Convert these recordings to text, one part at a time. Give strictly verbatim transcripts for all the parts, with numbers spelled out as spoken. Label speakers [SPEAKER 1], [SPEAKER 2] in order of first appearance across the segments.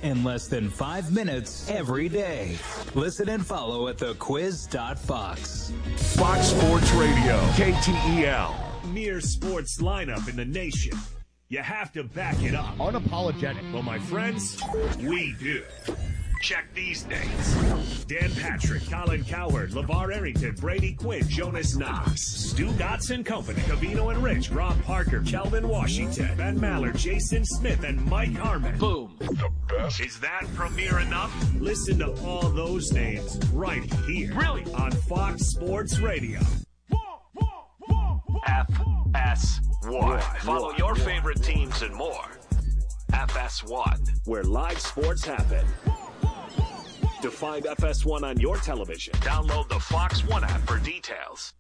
[SPEAKER 1] in less than five minutes every day. Listen and follow at the quiz dot fox.
[SPEAKER 2] Fox Sports Radio, K T E L. Mere sports lineup in the nation. You have to back it up.
[SPEAKER 3] Unapologetic.
[SPEAKER 2] Well, my friends, we do. Check these names. Dan Patrick, Colin Cowherd, LeVar Arrington, Brady Quinn, Jonas Knox, Stu Gotson Company, Cavino and Rich, Rob Parker, Kelvin Washington, Ben Maller, Jason Smith, and Mike Harmon. Boom. The best. Is that premiere enough? Listen to all those names right here. Really? On Fox Sports Radio. F S one. Follow your favorite teams and more. F S one, where live sports happen. To find F S one on your television, download the Fox One app for details.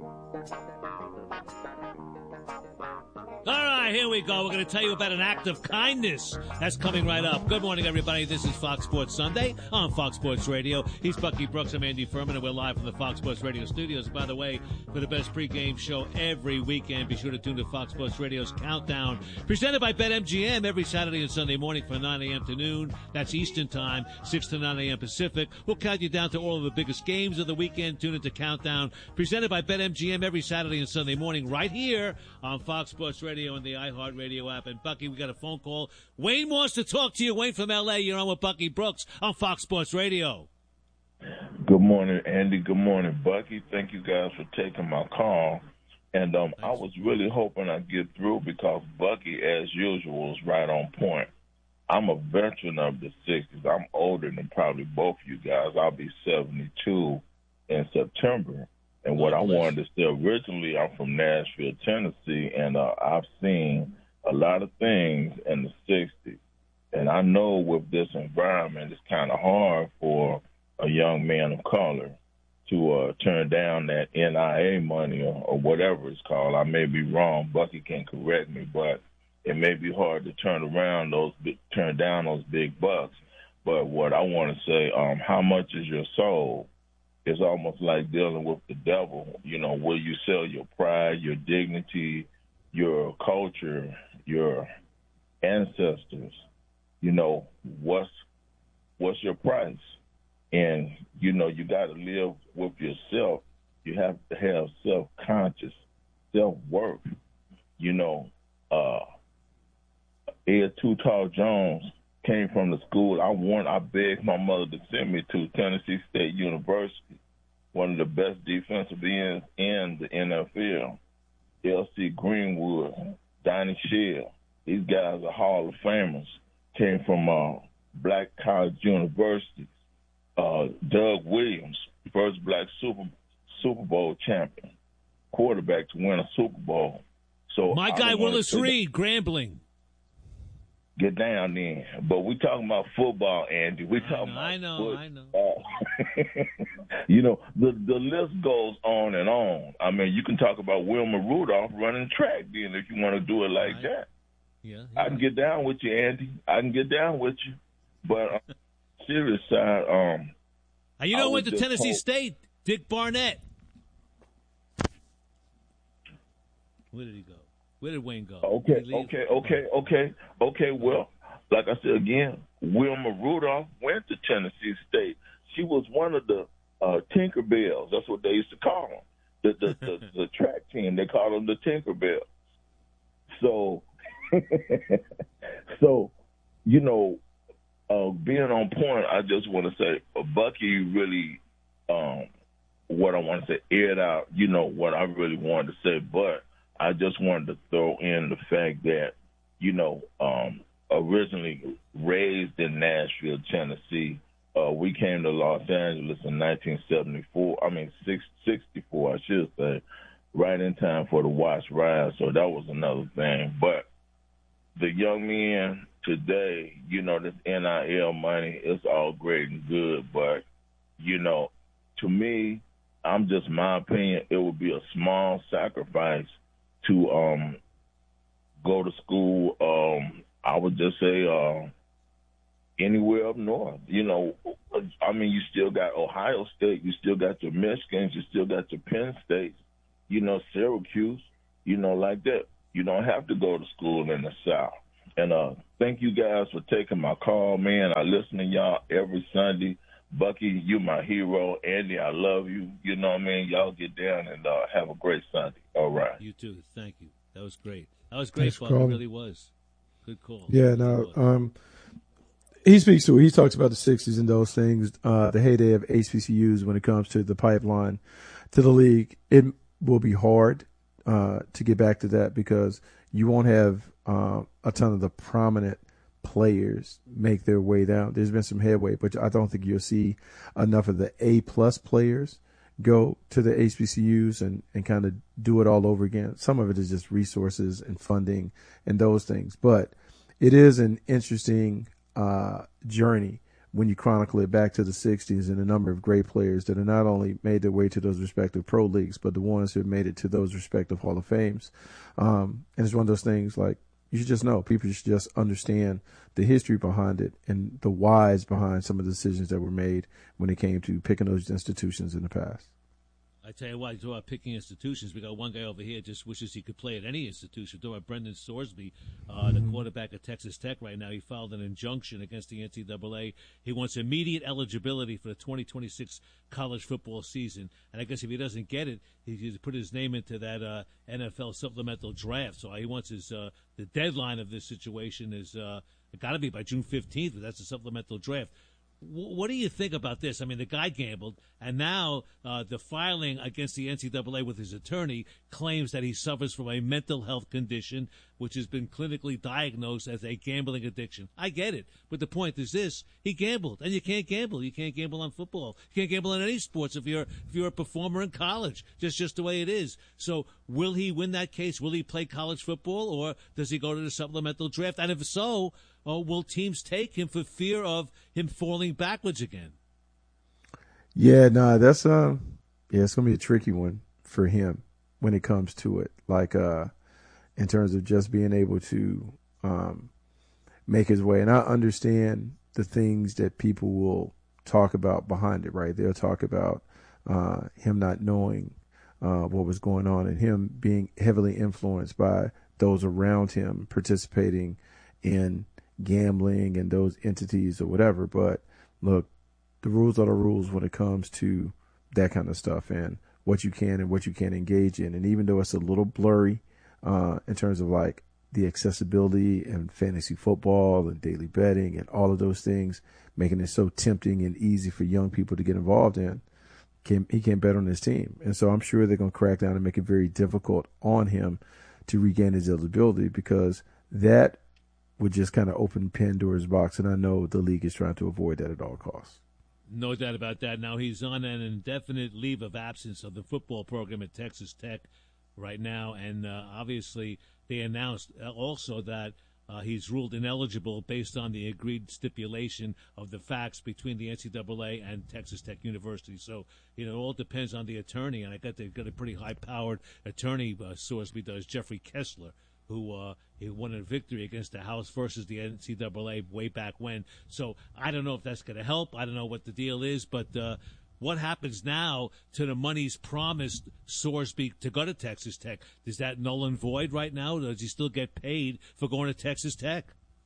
[SPEAKER 4] All right, here we go. We're going to tell you about an act of kindness that's coming right up. Good morning, everybody. This is Fox Sports Sunday on Fox Sports Radio. He's Bucky Brooks. I'm Andy Furman, and we're live from the Fox Sports Radio studios. By the way, for the best pregame show every weekend, be sure to tune to Fox Sports Radio's Countdown, presented by BetMGM every Saturday and Sunday morning from nine a.m. to noon. That's Eastern Time, six to nine a.m. Pacific. We'll count you down to all of the biggest games of the weekend. Tune into Countdown, presented by BetMGM every Saturday and Sunday morning right here on Fox Sports Radio and the iHeartRadio app. And Bucky, we got a phone call. Wayne wants to talk to you. Wayne from L A. You're on with Bucky Brooks on Fox Sports Radio.
[SPEAKER 5] Good morning, Andy. Good morning, Bucky. Thank you guys for taking my call. And um, I was really hoping I'd get through because Bucky, as usual, is right on point. I'm a veteran of the sixties. I'm older than probably both of you guys. I'll be seventy-two in September. And what I wanted to say originally, I'm from Nashville, Tennessee, and uh, I've seen a lot of things in the sixties. And I know with this environment, it's kind of hard for a young man of color to uh, turn down that N I A money or, or whatever it's called. I may be wrong. Bucky can correct me, but it may be hard to turn around those, turn down those big bucks. But what I want to say, um, how much is your soul? It's almost like dealing with the devil. You know, will you sell your pride, your dignity, your culture, your ancestors? You know, what's what's your price? And, you know, you got to live with yourself. You have to have self-conscious, self-worth. You know, uh, Ed Too Tall Jones came from the school I want. I begged my mother to send me to Tennessee State University, one of the best defensive ends in the N F L. L C Greenwood, Donnie Shell, these guys are Hall of Famers, came from uh, Black College University. Uh, Doug Williams, first black Super Super Bowl champion, quarterback to win a Super Bowl. So
[SPEAKER 4] my guy Willis Reed, Grambling.
[SPEAKER 5] Get down then. But we talking about football, Andy. We talking about
[SPEAKER 4] I know,
[SPEAKER 5] football.
[SPEAKER 4] I know.
[SPEAKER 5] You know, the the list goes on and on. I mean, you can talk about Wilma Rudolph running track then if you want to do it like
[SPEAKER 4] right.
[SPEAKER 5] that.
[SPEAKER 4] Yeah, yeah.
[SPEAKER 5] I can get down with you, Andy. I can get down with you. But on the serious side, um,
[SPEAKER 4] you know,
[SPEAKER 5] I
[SPEAKER 4] went to Tennessee
[SPEAKER 5] hope-
[SPEAKER 4] State, Dick Barnett. Where did he go? Where did Wayne go?
[SPEAKER 5] Okay, okay, okay, okay, okay. Well, like I said again, Wilma Rudolph went to Tennessee State. She was one of the uh, Tinkerbells. That's what they used to call them. The the, the, the track team, they called them the Tinkerbells. So, so you know, uh, being on point, I just want to say, uh, Bucky really, um, what I want to say, aired out. You know what I really wanted to say, but I just wanted to throw in the fact that, you know, um, originally raised in Nashville, Tennessee, uh, we came to Los Angeles in nineteen seventy-four. I mean, six, sixty-four, I should say, right in time for the Watch Rise. So that was another thing. But the young men today, you know, this N I L money, it's all great and good. But, you know, to me, I'm just my opinion, it would be a small sacrifice to um, go to school, um, I would just say uh, anywhere up north. You know, I mean, you still got Ohio State, you still got your Michigans, you still got your Penn States, you know, Syracuse, you know, like that. You don't have to go to school in the South. And uh, Thank you guys for taking my call, man. I listen to y'all every Sunday. Bucky, you my hero. Andy, I love you. You know what I mean? Y'all get down and uh, have a great Sunday. All right.
[SPEAKER 4] You too. Thank you. That was great. That was great, Bucky. It really was. Good call.
[SPEAKER 3] Yeah,
[SPEAKER 4] really
[SPEAKER 3] no,
[SPEAKER 4] was.
[SPEAKER 3] um, he speaks to it. He talks about the sixties and those things, uh, the heyday of H B C Us when it comes to the pipeline to the league. It will be hard uh, to get back to that because you won't have uh, a ton of the prominent players make their way down. There's been some headway, but I don't think you'll see enough of the A-plus players go to the H B C Us and, and kind of do it all over again. Some of it is just resources and funding and those things. But it is an interesting uh, journey when you chronicle it back to the sixties and a number of great players that have not only made their way to those respective pro leagues, but the ones who have made it to those respective Hall of Fames. Um, and it's one of those things like you should just know. People should just understand the history behind it and the whys behind some of the decisions that were made when it came to picking those institutions in the past.
[SPEAKER 4] I tell you what, you talk about picking institutions. We got one guy over here just wishes he could play at any institution. Talk about Brendan Sorsby, uh, the quarterback at Texas Tech right now. He filed an injunction against the N C double A. He wants immediate eligibility for the twenty twenty-six college football season. And I guess if he doesn't get it, he's going to put his name into that uh, N F L supplemental draft. So he wants his uh, the deadline of this situation is uh, got to be by June fifteenth, but that's a supplemental draft. What do you think about this? I mean, the guy gambled, and now uh, the filing against the N C double A with his attorney claims that he suffers from a mental health condition, which has been clinically diagnosed as a gambling addiction. I get it, but the point is this: he gambled, and you can't gamble. You can't gamble on football. You can't gamble on any sports if you're if you're a performer in college. Just just the way it is. So, will he win that case? Will he play college football, or does he go to the supplemental draft? And if so, or will teams take him for fear of him falling backwards again?
[SPEAKER 3] Yeah, nah, that's uh, yeah, it's gonna be a tricky one for him when it comes to it. Like, uh, in terms of just being able to um, make his way. And I understand the things that people will talk about behind it. Right? They'll talk about uh, him not knowing uh, what was going on and him being heavily influenced by those around him participating in gambling and those entities or whatever. But look, the rules are the rules when it comes to that kind of stuff and what you can and what you can't engage in. And even though it's a little blurry uh, in terms of like the accessibility and fantasy football and daily betting and all of those things, making it so tempting and easy for young people to get involved in, can, he can't bet on his team. And so I'm sure they're going to crack down and make it very difficult on him to regain his eligibility, because that would just kind of open Pandora's box, and I know the league is trying to avoid that at all costs.
[SPEAKER 4] No doubt about that. Now, he's on an indefinite leave of absence of the football program at Texas Tech right now, and uh, obviously they announced also that uh, he's ruled ineligible based on the agreed stipulation of the facts between the N C double A and Texas Tech University. So, you know, it all depends on the attorney, and I got they've got a pretty high-powered attorney, uh, Sorsby does, Jeffrey Kessler, who uh, he won a victory against the House versus the N C double A way back when. So I don't know if that's going to help. I don't know what the deal is, but uh, what happens now to the monies promised Sorsby to go to Texas Tech? Is that null and void right now? Does he still get paid for going to Texas Tech?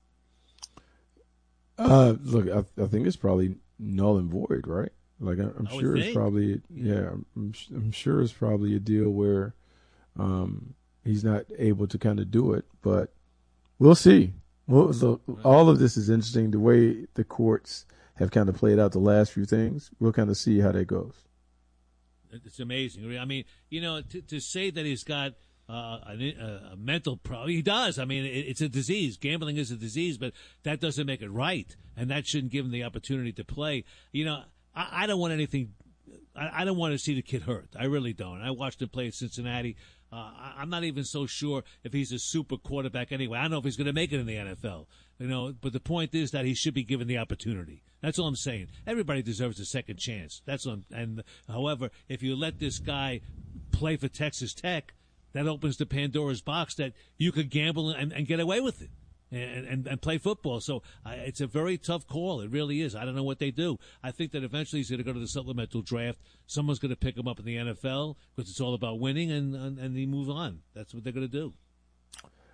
[SPEAKER 3] Uh, look, I, I think it's probably null and void, right? Like I, I'm
[SPEAKER 4] I
[SPEAKER 3] sure it's
[SPEAKER 4] think.
[SPEAKER 3] probably yeah. I'm, I'm sure it's probably a deal where um, he's not able to kind of do it, but we'll see. Well, so all of this is interesting. The way the courts have kind of played out the last few things, we'll kind of see how that goes.
[SPEAKER 4] It's amazing. I mean, you know, to, to say that he's got uh, a, a mental problem, he does. I mean, it, it's a disease. Gambling is a disease, but that doesn't make it right, and that shouldn't give him the opportunity to play. You know, I, I don't want anything. I, I don't want to see the kid hurt. I really don't. I watched him play at Cincinnati. Uh, I, I'm not even so sure if he's a super quarterback anyway. I don't know if he's going to make it in the N F L. You know, but the point is that he should be given the opportunity. That's all I'm saying. Everybody deserves a second chance. That's all. And however, if you let this guy play for Texas Tech, that opens the Pandora's box that you could gamble and, and get away with it and, and, and play football. So uh, it's a very tough call. It really is. I don't know what they do. I think that eventually he's going to go to the supplemental draft. Someone's going to pick him up in the N F L because it's all about winning, and, and, and he moves on. That's what they're going to do.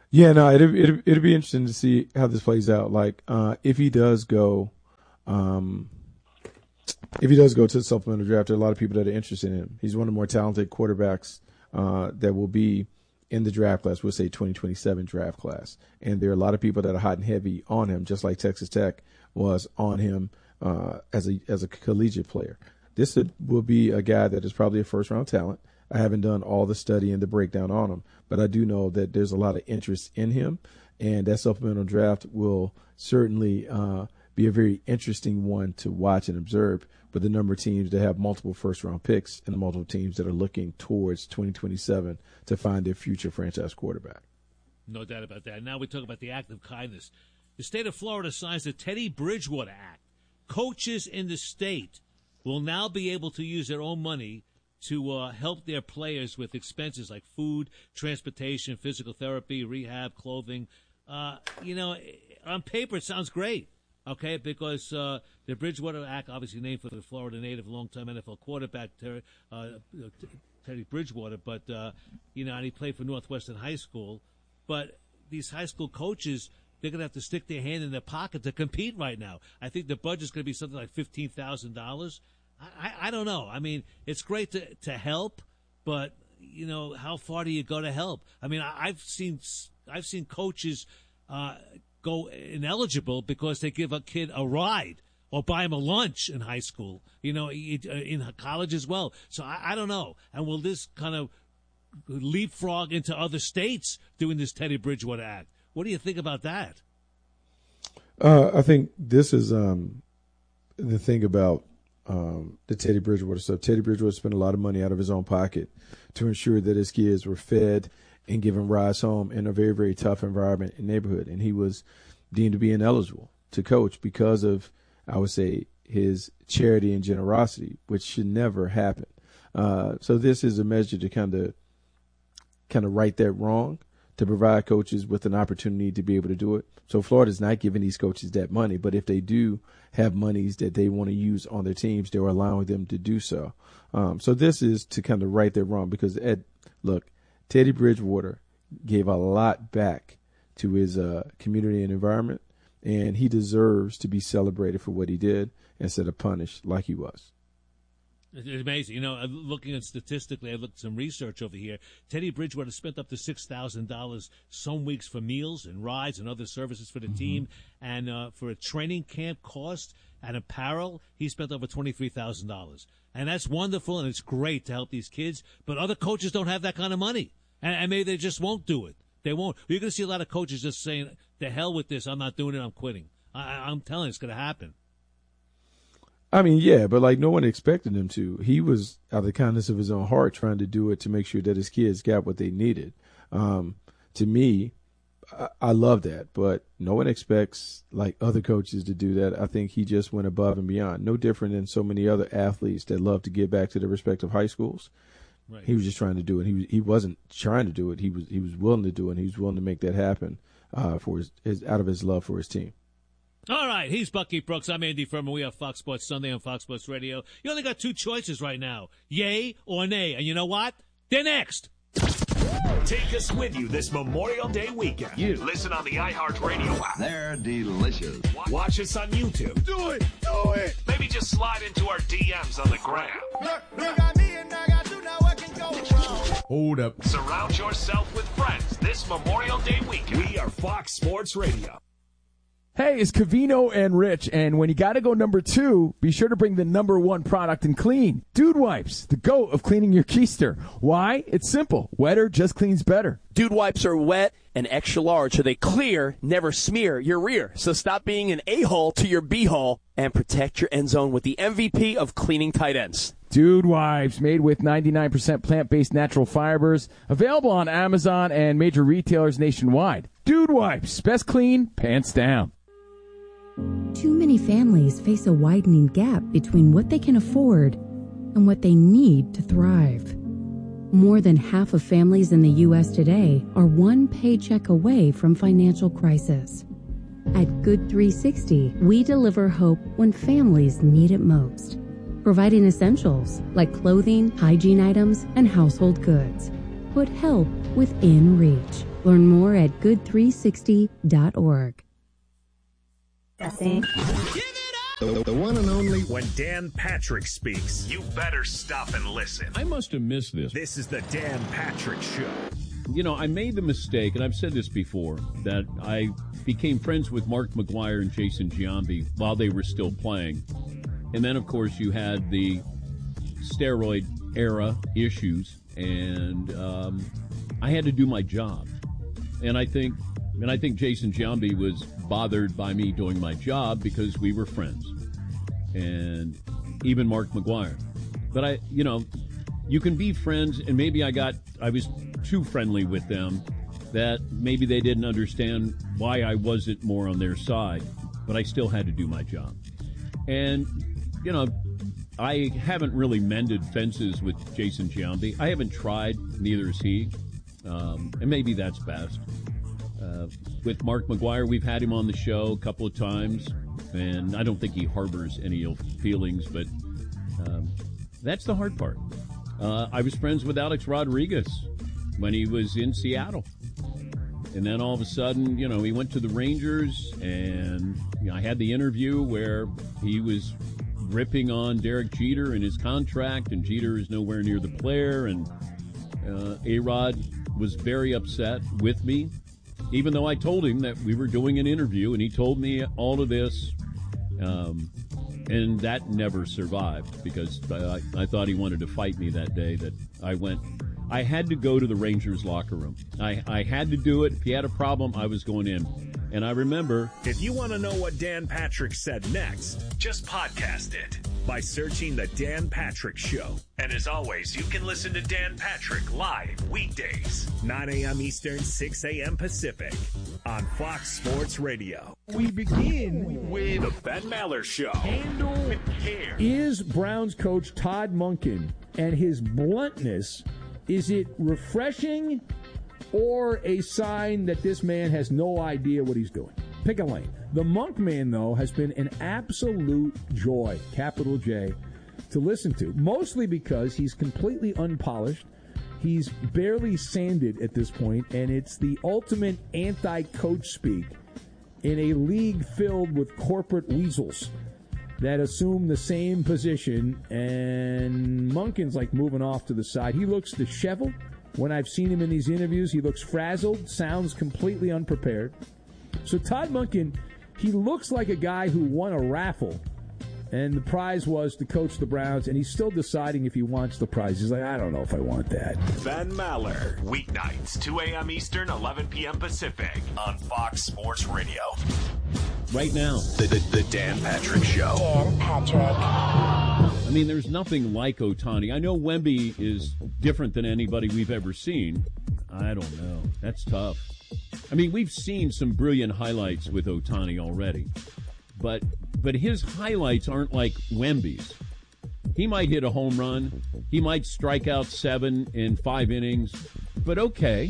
[SPEAKER 3] Yeah, no, it'll, it'll, it'll be interesting to see how this plays out. Like, uh, if he does go, um, if he does go to the supplemental draft, there are a lot of people that are interested in him. He's one of the more talented quarterbacks uh, that will be in the draft class. We'll say twenty twenty-seven draft class. And there are a lot of people that are hot and heavy on him, just like Texas Tech was on him uh, as a as a collegiate player. This will be a guy that is probably a first-round talent. I haven't done all the study and the breakdown on him, but I do know that there's a lot of interest in him, and that supplemental draft will certainly uh, be a very interesting one to watch and observe with the number of teams that have multiple first-round picks and the multiple teams that are looking towards twenty twenty-seven to find their future franchise quarterback.
[SPEAKER 4] No doubt about that. Now we talk about the act of kindness. The state of Florida signs the Teddy Bridgewater Act. Coaches in the state will now be able to use their own money to uh, help their players with expenses like food, transportation, physical therapy, rehab, clothing. Uh, you know, on paper it sounds great, okay, because uh, the Bridgewater Act, obviously named for the Florida native longtime N F L quarterback Ter- uh, Teddy Bridgewater, but, uh, you know, and he played for Northwestern High School. But these high school coaches, they're going to have to stick their hand in their pocket to compete right now. I think the budget's going to be something like fifteen thousand dollars. I, I, I don't know. I mean, it's great to, to help, but, you know, how far do you go to help? I mean, I, I've seen I've seen coaches uh, go ineligible because they give a kid a ride or buy him a lunch in high school, you know, in college as well. So I, I don't know. And will this kind of leapfrog into other states doing this Teddy Bridgewater Act? What do you think about that?
[SPEAKER 3] Uh, I think this is um, the thing about um, the Teddy Bridgewater stuff. Teddy Bridgewater spent a lot of money out of his own pocket to ensure that his kids were fed and given rides home in a very, very tough environment and neighborhood. And he was deemed to be ineligible to coach because of, I would say, his charity and generosity, which should never happen. Uh, so this is a measure to kind of kind of right that wrong, to provide coaches with an opportunity to be able to do it. So Florida's not giving these coaches that money, but if they do have monies that they want to use on their teams, they're allowing them to do so. Um, so this is to kind of right that wrong because, Ed, look, Teddy Bridgewater gave a lot back to his uh, community and environment, and he deserves to be celebrated for what he did instead of punished like he was.
[SPEAKER 4] It's amazing. You know, looking at statistically, I looked at some research over here. Teddy Bridgewater spent up to six thousand dollars some weeks for meals and rides and other services for the mm-hmm. team. And uh, for a training camp cost and apparel, he spent over twenty-three thousand dollars. And that's wonderful, and it's great to help these kids. But other coaches don't have that kind of money. And, and maybe they just won't do it. They won't. You're going to see a lot of coaches just saying, the hell with this. I'm not doing it. I'm quitting. I, I'm telling you, it's going to happen.
[SPEAKER 3] I mean, yeah, but like no one expected him to. He was out of the kindness of his own heart trying to do it to make sure that his kids got what they needed. Um, to me, I, I love that, but no one expects like other coaches to do that. I think he just went above and beyond. No different than so many other athletes that love to give back to their respective high schools. Right. He was just trying to do it. He was, he wasn't trying to do it. He was he was willing to do it. And he was willing to make that happen uh, for his, his out of his love for his team.
[SPEAKER 4] All right, he's Bucky Brooks. I'm Andy Furman. We have Fox Sports Sunday on Fox Sports Radio. You only got two choices right now, yay or nay. And you know what? They're next.
[SPEAKER 2] Take us with you this Memorial Day weekend. You listen on the iHeartRadio app.
[SPEAKER 6] They're delicious.
[SPEAKER 2] Watch us on YouTube.
[SPEAKER 6] Do it, do it.
[SPEAKER 2] Maybe just slide into our D Ms on the gram.
[SPEAKER 6] Look, look at me and I got you, now what can go wrong?
[SPEAKER 7] Hold up.
[SPEAKER 2] Surround yourself with friends this Memorial Day weekend. We are Fox Sports Radio.
[SPEAKER 7] Hey, it's Covino and Rich, and when you gotta go number two, be sure to bring the number one product in clean. Dude Wipes, the GOAT of cleaning your keister. Why? It's simple. Wetter just cleans better.
[SPEAKER 8] Dude Wipes are wet and extra large, so they clear, never smear your rear. So stop being an a-hole to your b-hole and protect your end zone with the M V P of cleaning tight ends.
[SPEAKER 7] Dude Wipes, made with ninety-nine percent plant-based natural fibers. Available on Amazon and major retailers nationwide. Dude Wipes, best clean, pants down.
[SPEAKER 9] Too many families face a widening gap between what they can afford and what they need to thrive. More than half of families in the U S today are one paycheck away from financial crisis. At Good three sixty, we deliver hope when families need it most, providing essentials like clothing, hygiene items, and household goods. Put help within reach. Learn more at good three sixty dot org.
[SPEAKER 2] The, the one and only. When Dan Patrick speaks, you better stop and listen.
[SPEAKER 10] I must have missed this.
[SPEAKER 2] This is the Dan Patrick Show.
[SPEAKER 10] You know, I made the mistake, and I've said this before, that I became friends with Mark McGwire and Jason Giambi while they were still playing. And then, of course, you had the steroid era issues, and um, I had to do my job. And I think, and I think Jason Giambi was bothered by me doing my job because we were friends, and even Mark McGwire. But I, you know, you can be friends, and maybe I got, I was too friendly with them, that maybe they didn't understand why I wasn't more on their side, but I still had to do my job. And, you know, I haven't really mended fences with Jason Giambi. I haven't tried, neither has he, um, and maybe that's best. Uh, with Mark McGwire, we've had him on the show a couple of times, and I don't think he harbors any ill feelings, but um, that's the hard part. Uh, I was friends with Alex Rodriguez when he was in Seattle. And then all of a sudden, you know, he went to the Rangers, and you know, I had the interview where he was ripping on Derek Jeter and his contract, and Jeter is nowhere near the player, and uh, A-Rod was very upset with me, even though I told him that we were doing an interview, and he told me all of this, um, and that never survived because I, I thought he wanted to fight me that day that I went. I had to go to the Rangers locker room. I, I had to do it. If he had a problem, I was going in. And I remember...
[SPEAKER 2] If you want to know what Dan Patrick said next, just podcast it by searching The Dan Patrick Show. And as always, you can listen to Dan Patrick live weekdays, nine a.m. Eastern, six a.m. Pacific, on Fox Sports Radio.
[SPEAKER 11] We begin with
[SPEAKER 2] The Ben Maller Show.
[SPEAKER 11] Handle with care. Is Browns coach Todd Monken and his bluntness, is it refreshing or a sign that this man has no idea what he's doing? Pick a lane. The Monk Man, though, has been an absolute joy, capital J, to listen to, mostly because he's completely unpolished. He's barely sanded at this point, and it's the ultimate anti-coach speak in a league filled with corporate weasels that assume the same position, and Monken's like moving off to the side. He looks disheveled. When I've seen him in these interviews, he looks frazzled, sounds completely unprepared. So Todd Monken, he looks like a guy who won a raffle, and the prize was to coach the Browns, and he's still deciding if he wants the prize. He's like, I don't know if I want that.
[SPEAKER 2] Ben Maller, weeknights, two a.m. Eastern, eleven p.m. Pacific, on Fox Sports Radio.
[SPEAKER 10] Right now.
[SPEAKER 2] The, the, the Dan Patrick Show.
[SPEAKER 12] Dan Patrick.
[SPEAKER 10] I mean, there's nothing like Ohtani. I know Wemby is different than anybody we've ever seen. I don't know. That's tough. I mean, we've seen some brilliant highlights with Ohtani already. But but his highlights aren't like Wemby's. He might hit a home run. He might strike out seven in five innings. But okay,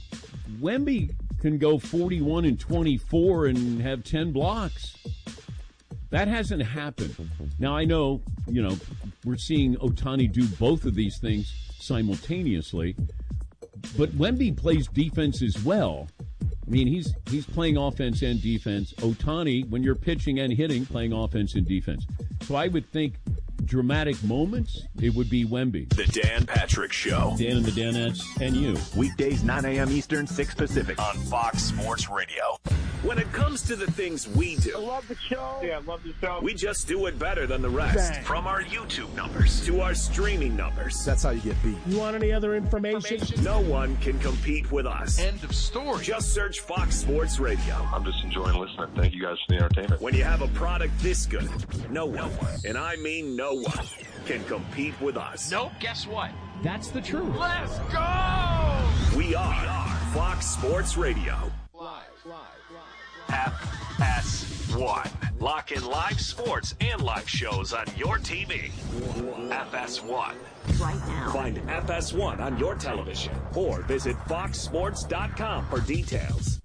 [SPEAKER 10] Wemby can go forty-one and twenty-four and have ten blocks. That hasn't happened. Now, I know, you know, we're seeing Ohtani do both of these things simultaneously, but Wemby plays defense as well. I mean, he's he's playing offense and defense. Ohtani, when you're pitching and hitting, playing offense and defense. So I would think dramatic moments, it would be Wemby.
[SPEAKER 2] The Dan Patrick Show.
[SPEAKER 10] Dan and the Danettes and you.
[SPEAKER 2] Weekdays, nine a.m. Eastern, six Pacific, on Fox Sports Radio. When it comes to the things we do,
[SPEAKER 6] I love the show. Yeah, I love the show.
[SPEAKER 2] We just do it better than the rest.
[SPEAKER 6] Bang.
[SPEAKER 2] From our YouTube numbers to our streaming numbers.
[SPEAKER 13] That's how you get beat.
[SPEAKER 11] You want any other information?
[SPEAKER 2] No one can compete with us.
[SPEAKER 13] End of story.
[SPEAKER 2] Just search Fox Sports Radio.
[SPEAKER 14] I'm just enjoying listening. Thank you guys for the entertainment.
[SPEAKER 2] When you have a product this good, no one, and I mean no one, can compete with us.
[SPEAKER 13] Nope, guess what?
[SPEAKER 11] That's the truth.
[SPEAKER 13] Let's go!
[SPEAKER 2] We are, we are Fox Sports Radio.
[SPEAKER 13] Live, live, live.
[SPEAKER 2] F S one. Lock in live sports and live shows on your T V. F S one.
[SPEAKER 12] Right now.
[SPEAKER 2] Find F S one on your television or visit fox sports dot com for details.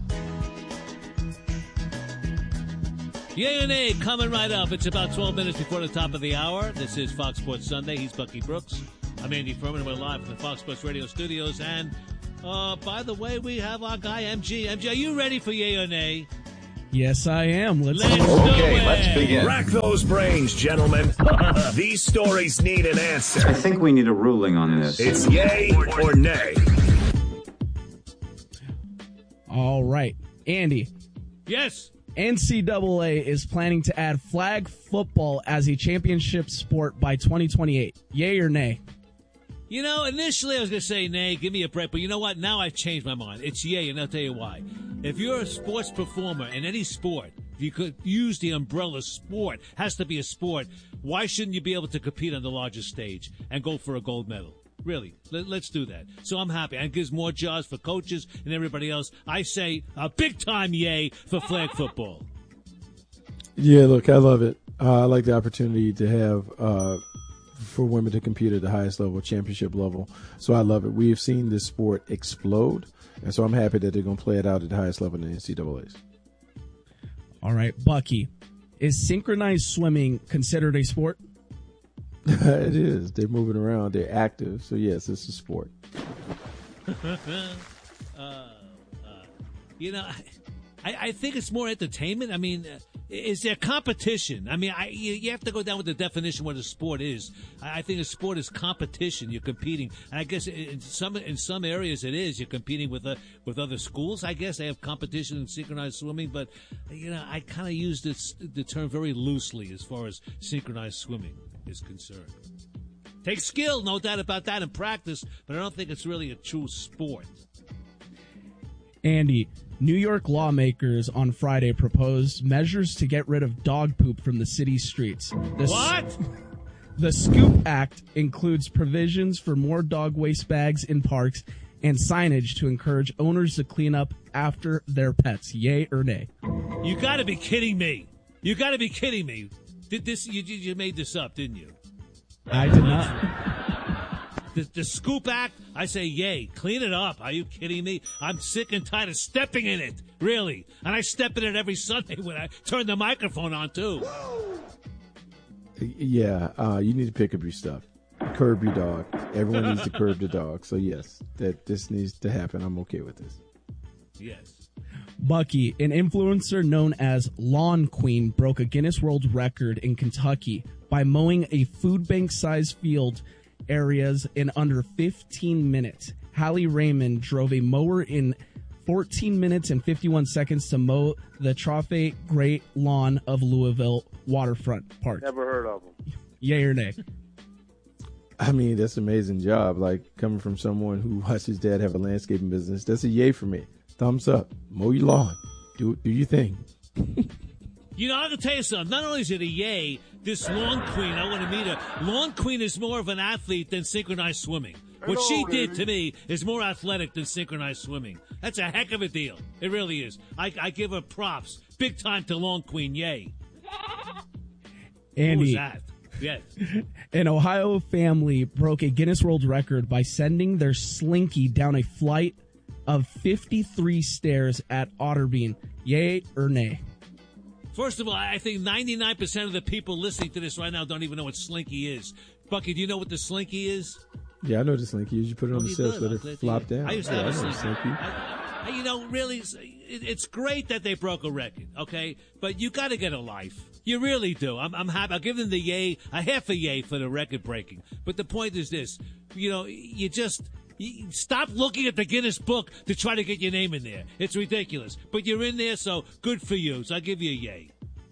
[SPEAKER 4] Yay and nay coming right up. It's about twelve minutes before the top of the hour. This is Fox Sports Sunday. He's Bucky Brooks. I'm Andy Furman. We're live from the Fox Sports Radio studios. And Uh, by the way, we have our guy M G. M G, are you ready for yay or nay?
[SPEAKER 12] Yes, I am. Let's,
[SPEAKER 4] let's
[SPEAKER 12] do
[SPEAKER 4] it.
[SPEAKER 2] Okay, let's begin. Rack those brains, gentlemen. These stories need an answer.
[SPEAKER 15] I think we need a ruling on this.
[SPEAKER 2] It's yay or nay.
[SPEAKER 12] All right. Andy.
[SPEAKER 4] Yes.
[SPEAKER 12] N C double A is planning to add flag football as a championship sport by twenty twenty-eight. Yay or nay?
[SPEAKER 4] You know, initially I was going to say nay, give me a break. But you know what? Now I've changed my mind. It's yay, and I'll tell you why. If you're a sports performer in any sport, you could use the umbrella sport, has to be a sport, why shouldn't you be able to compete on the largest stage and go for a gold medal? Really, Let, let's do that. So I'm happy. And it gives more jobs for coaches and everybody else. I say a big-time yay for flag football.
[SPEAKER 3] Yeah, look, I love it. Uh, I like the opportunity to have uh, for women to compete at the highest level, championship level. So I love it. We've seen this sport explode, and so I'm happy that they're going to play it out at the highest level in the N C double A's.
[SPEAKER 12] All right, Bucky, is synchronized swimming considered a sport?
[SPEAKER 3] It is. They're moving around. They're active. So, yes, it's a sport.
[SPEAKER 4] uh, uh, you know, I, I think it's more entertainment. I mean, uh, is there competition? I mean, I, you, you have to go down with the definition what a sport is. I, I think a sport is competition. You're competing. And I guess in some in some areas it is. You're competing with uh, with other schools. I guess they have competition in synchronized swimming. But, you know, I kind of use this, the term very loosely as far as synchronized swimming is concerned. Takes skill, no doubt about that, and practice, but I don't think it's really a true sport.
[SPEAKER 12] Andy, New York lawmakers on Friday proposed measures to get rid of dog poop from the city's streets. The
[SPEAKER 4] what?
[SPEAKER 12] S- the Scoop Act includes provisions for more dog waste bags in parks and signage to encourage owners to clean up after their pets. Yay or nay?
[SPEAKER 4] You got to be kidding me. You got to be kidding me. Did this? You, you made this up, didn't you?
[SPEAKER 12] I did not.
[SPEAKER 4] The, the Scoop Act, I say yay. Clean it up. Are you kidding me? I'm sick and tired of stepping in it. Really. And I step in it every Sunday when I turn the microphone on, too.
[SPEAKER 3] Yeah, uh, you need to pick up your stuff. Curb your dog. Everyone needs to curb the dog. So, yes, that this needs to happen. I'm okay with this.
[SPEAKER 4] Yes.
[SPEAKER 12] Bucky, an influencer known as Lawn Queen, broke a Guinness World Record in Kentucky by mowing a food bank-sized field areas in under fifteen minutes. Hallie Raymond drove a mower in fourteen minutes and fifty-one seconds to mow the Trophy Great Lawn of Louisville Waterfront Park.
[SPEAKER 16] Never heard of them.
[SPEAKER 12] Yay or nay?
[SPEAKER 3] I mean, that's an amazing job. Like, coming from someone who watched his dad have a landscaping business, that's a yay for me. Thumbs up. Mow your lawn. Do do your thing.
[SPEAKER 4] You know, I'm going to tell you something. Not only is it a yay, this Lawn Queen, I want to meet her. Lawn Queen is more of an athlete than synchronized swimming. What
[SPEAKER 16] Hello,
[SPEAKER 4] she did
[SPEAKER 16] baby.
[SPEAKER 4] to me is more athletic than synchronized swimming. That's a heck of a deal. It really is. I, I give her props. Big time to Lawn Queen. Yay.
[SPEAKER 12] Andy,
[SPEAKER 4] Who was that? Yes.
[SPEAKER 12] An Ohio family broke a Guinness World Record by sending their slinky down a flight of fifty-three stairs at Otterbein. Yay or nay?
[SPEAKER 4] First of all, I think ninety-nine percent of the people listening to this right now don't even know what slinky is. Bucky, do you know what the slinky is?
[SPEAKER 3] Yeah, I know the slinky is. You put it on
[SPEAKER 4] Oh,
[SPEAKER 3] the
[SPEAKER 4] you
[SPEAKER 3] steps,
[SPEAKER 4] do?
[SPEAKER 3] let
[SPEAKER 4] I'll
[SPEAKER 3] it
[SPEAKER 4] glad to
[SPEAKER 3] flop
[SPEAKER 4] hear.
[SPEAKER 3] down.
[SPEAKER 4] I used to
[SPEAKER 3] Yeah,
[SPEAKER 4] have a
[SPEAKER 3] I know the
[SPEAKER 4] slinky.
[SPEAKER 3] slinky.
[SPEAKER 4] I, I, you know, really, it's, it, it's great that they broke a record, okay? But you got to get a life. You really do. I'm, I'm happy. I'll give them the yay, a half a yay for the record breaking. But the point is this: you know, you just. You stop looking at the Guinness book to try to get your name in there. It's ridiculous. But you're in there, so good for you. So I'll give you a yay.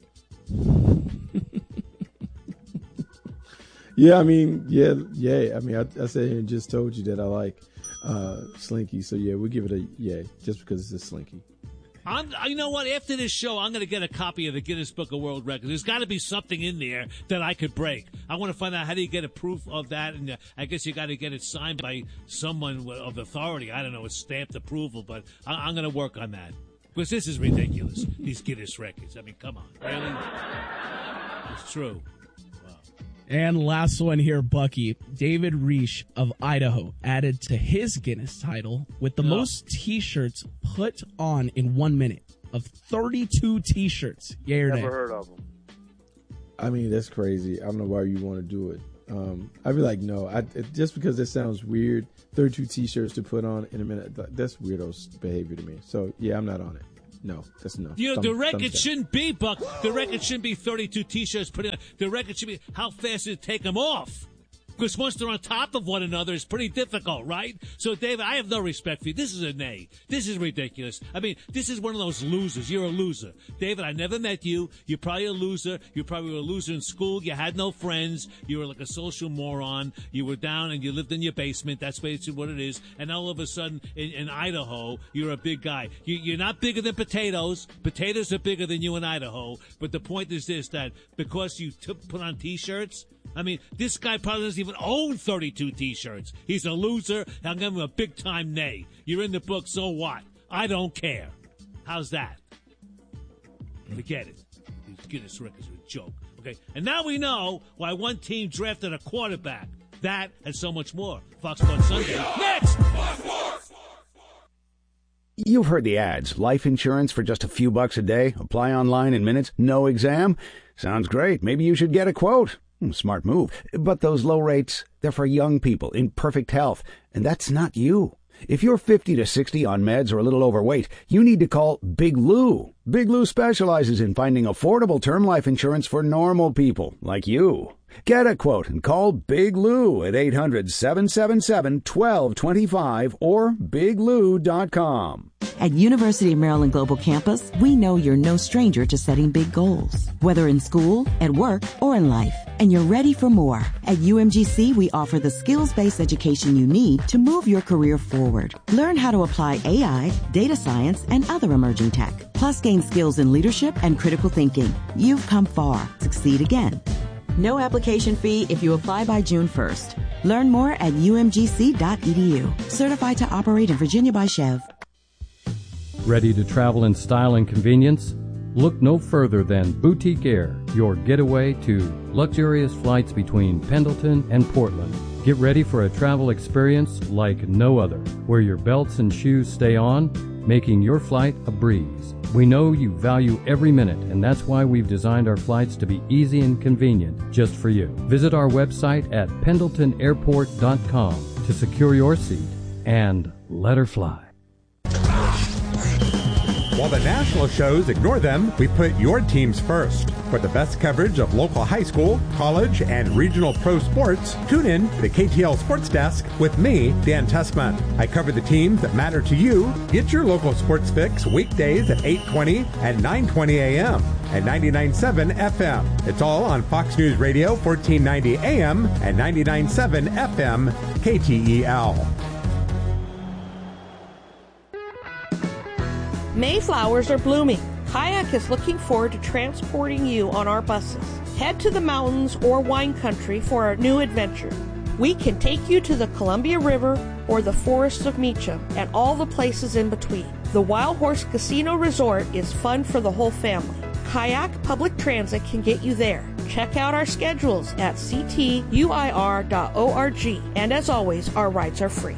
[SPEAKER 3] Yeah, I mean, yeah, yeah. I mean, I, I said here and just told you that I like uh, Slinky. So, yeah, we'll give it a yay just because it's a Slinky.
[SPEAKER 4] I'm, you know what? After this show, I'm going to get a copy of the Guinness Book of World Records. There's got to be something in there that I could break. I want to find out how do you get a proof of that, and uh, I guess you got to get it signed by someone of authority. I don't know, a stamped approval, but I, I'm going to work on that because this is ridiculous. These Guinness records. I mean, come on, really? It's true.
[SPEAKER 12] And last one here, Bucky. David Reish of Idaho added to his Guinness title with the
[SPEAKER 4] Oh.
[SPEAKER 12] most T-shirts put on in one minute of thirty-two T-shirts. Yay or nay?
[SPEAKER 16] Never heard of them.
[SPEAKER 3] I mean, that's crazy. I don't know why you want to do it. Um, I'd be like, no, I, it, just because it sounds weird, thirty-two T-shirts to put on in a minute, that's weirdo behavior to me. So, yeah, I'm not on it. No, that's no.
[SPEAKER 4] You know,
[SPEAKER 3] Thumb,
[SPEAKER 4] the record shouldn't be, Buck. The record shouldn't be thirty-two T-shirts put in. The record should be how fast did it take them off? Because once they're on top of one another, it's pretty difficult, right? So, David, I have no respect for you. This is a nay. This is ridiculous. I mean, this is one of those losers. You're a loser. David, I never met you. You're probably a loser. You probably were a loser in school. You had no friends. You were like a social moron. You were down and you lived in your basement. That's basically what it is. And all of a sudden, in, in Idaho, you're a big guy. You, you're not bigger than potatoes. Potatoes are bigger than you in Idaho. But the point is this, that because you t- put on T-shirts, I mean, this guy probably doesn't even own thirty-two T-shirts. He's a loser. I'll give him a big-time nay. You're in the book, so what? I don't care. How's that? Forget it. Guinness records are a joke. Okay, and now we know why one team drafted a quarterback. That and so much more. Fox Sports Sunday. Next!
[SPEAKER 16] You've heard the ads. Life insurance for just a few bucks a day. Apply online in minutes. No exam. Sounds great. Maybe you should get a quote. Smart move. But those low rates, they're for young people in perfect health. And that's not you. If you're fifty to sixty on meds or a little overweight, you need to call Big Lou. Big Lou specializes in finding affordable term life insurance for normal people like you. Get a quote and call Big Lou at eight hundred, seven seven seven, one two two five or big lou dot com.
[SPEAKER 17] At University of Maryland Global Campus, we know you're no stranger to setting big goals, whether in school, at work, or in life, and you're ready for more. At U M G C, we offer the skills-based education you need to move your career forward. Learn how to apply A I, data science, and other emerging tech, plus gain skills in leadership and critical thinking. You've come far. Succeed again. No application fee if you apply by June first. Learn more at u m g c dot e d u. Certified to operate in Virginia by Chev.
[SPEAKER 18] Ready to travel in style and convenience? Look no further than Boutique Air, your getaway to luxurious flights between Pendleton and Portland. Get ready for a travel experience like no other, where your belts and shoes stay on, making your flight a breeze. We know you value every minute, and that's why we've designed our flights to be easy and convenient just for you. Visit our website at pendleton airport dot com to secure your seat and let her fly.
[SPEAKER 19] While the national shows ignore them, we put your teams first. For the best coverage of local high school, college, and regional pro sports, tune in to the K T L Sports Desk with me, Dan Tessman. I cover the teams that matter to you. Get your local sports fix weekdays at eight twenty and nine twenty a.m. and ninety-nine point seven F M. It's all on Fox News Radio, fourteen ninety A M and ninety-nine point seven F M, K T E L.
[SPEAKER 20] Mayflowers are blooming. Kayak is looking forward to transporting you on our buses. Head to the mountains or wine country for our new adventure. We can take you to the Columbia River or the forests of Meacham and all the places in between. The Wild Horse Casino Resort is fun for the whole family. Kayak Public Transit can get you there. Check out our schedules at c t u i r dot org. And as always, our rides are free.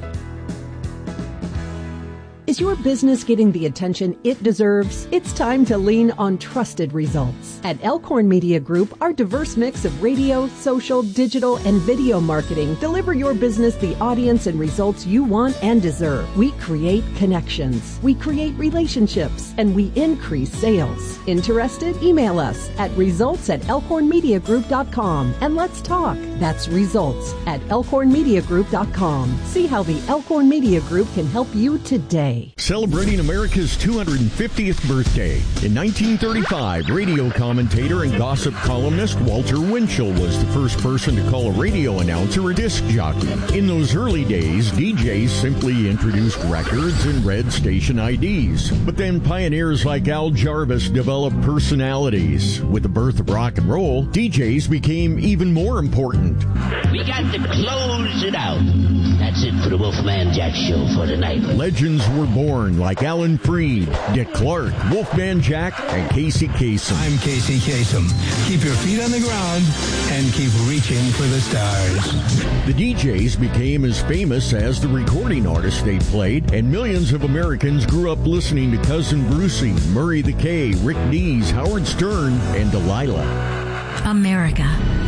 [SPEAKER 21] Is your business getting the attention it deserves? It's time to lean on trusted results. At Elkhorn Media Group, our diverse mix of radio, social, digital, and video marketing deliver your business the audience and results you want and deserve. We create connections, we create relationships, and we increase sales. Interested? Email us at results at elkhorn media group dot com and let's talk. That's results at elkhorn media group dot com. See how the Elkhorn Media Group can help you today.
[SPEAKER 22] Celebrating America's two hundred fiftieth birthday. In nineteen thirty-five, radio commentator and gossip columnist Walter Winchell was the first person to call a radio announcer a disc jockey. In those early days, D Js simply introduced records and read station I Ds. But then pioneers like Al Jarvis developed personalities. With the birth of rock and roll, D Js became even more important.
[SPEAKER 23] We got to close it out. That's it for the Wolfman Jack Show for tonight.
[SPEAKER 22] Legends were born like Alan Freed, Dick Clark, Wolfman Jack, and Casey Kasem.
[SPEAKER 24] I'm Casey Kasem. Keep your feet on the ground and keep reaching for the stars.
[SPEAKER 22] The D Js became as famous as the recording artists they played, and millions of Americans grew up listening to Cousin Brucey, Murray the K, Rick Dees, Howard Stern, and Delilah.
[SPEAKER 25] America,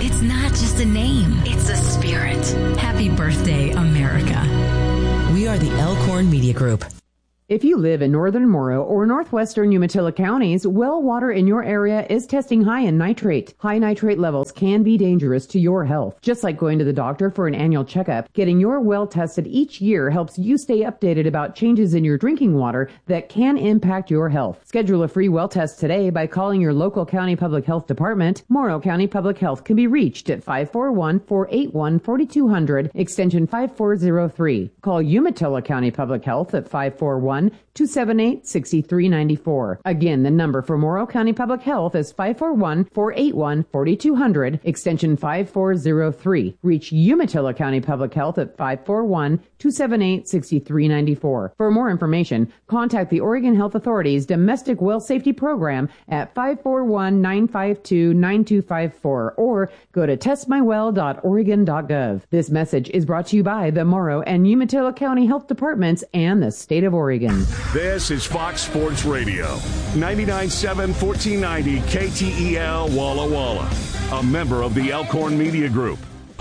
[SPEAKER 1] It's not just a name, it's a spirit. Happy birthday, America.
[SPEAKER 17] We are the Elkhorn Media Group.
[SPEAKER 5] If you live in northern Morrow or northwestern Umatilla counties, well water in your area is testing high in nitrate. High nitrate levels can be dangerous to your health. Just like going to the doctor for an annual checkup, getting your well tested each year helps you stay updated about changes in your drinking water that can impact your health. Schedule a free well test today by calling your local county public health department. Morrow County Public Health can be reached at five four one, four eight one, four two zero zero, extension five four zero three. Call Umatilla County Public Health at five four one, two seven eight, six three nine four. Again, the number for Morrow County Public Health is five four one, four eight one, four two zero zero, extension five four zero three. Reach Umatilla County Public Health at five four one, two seven eight, six three nine four. For more information, contact the Oregon Health Authority's Domestic Well Safety Program at five four one, nine five two, nine two five four or go to test my well dot oregon dot gov. This message is brought to you by the Morrow and Umatilla County Health Departments and the state of Oregon.
[SPEAKER 2] This is Fox Sports Radio, ninety-nine point seven, fourteen ninety K T E L Walla Walla, a member of the Elkhorn Media Group.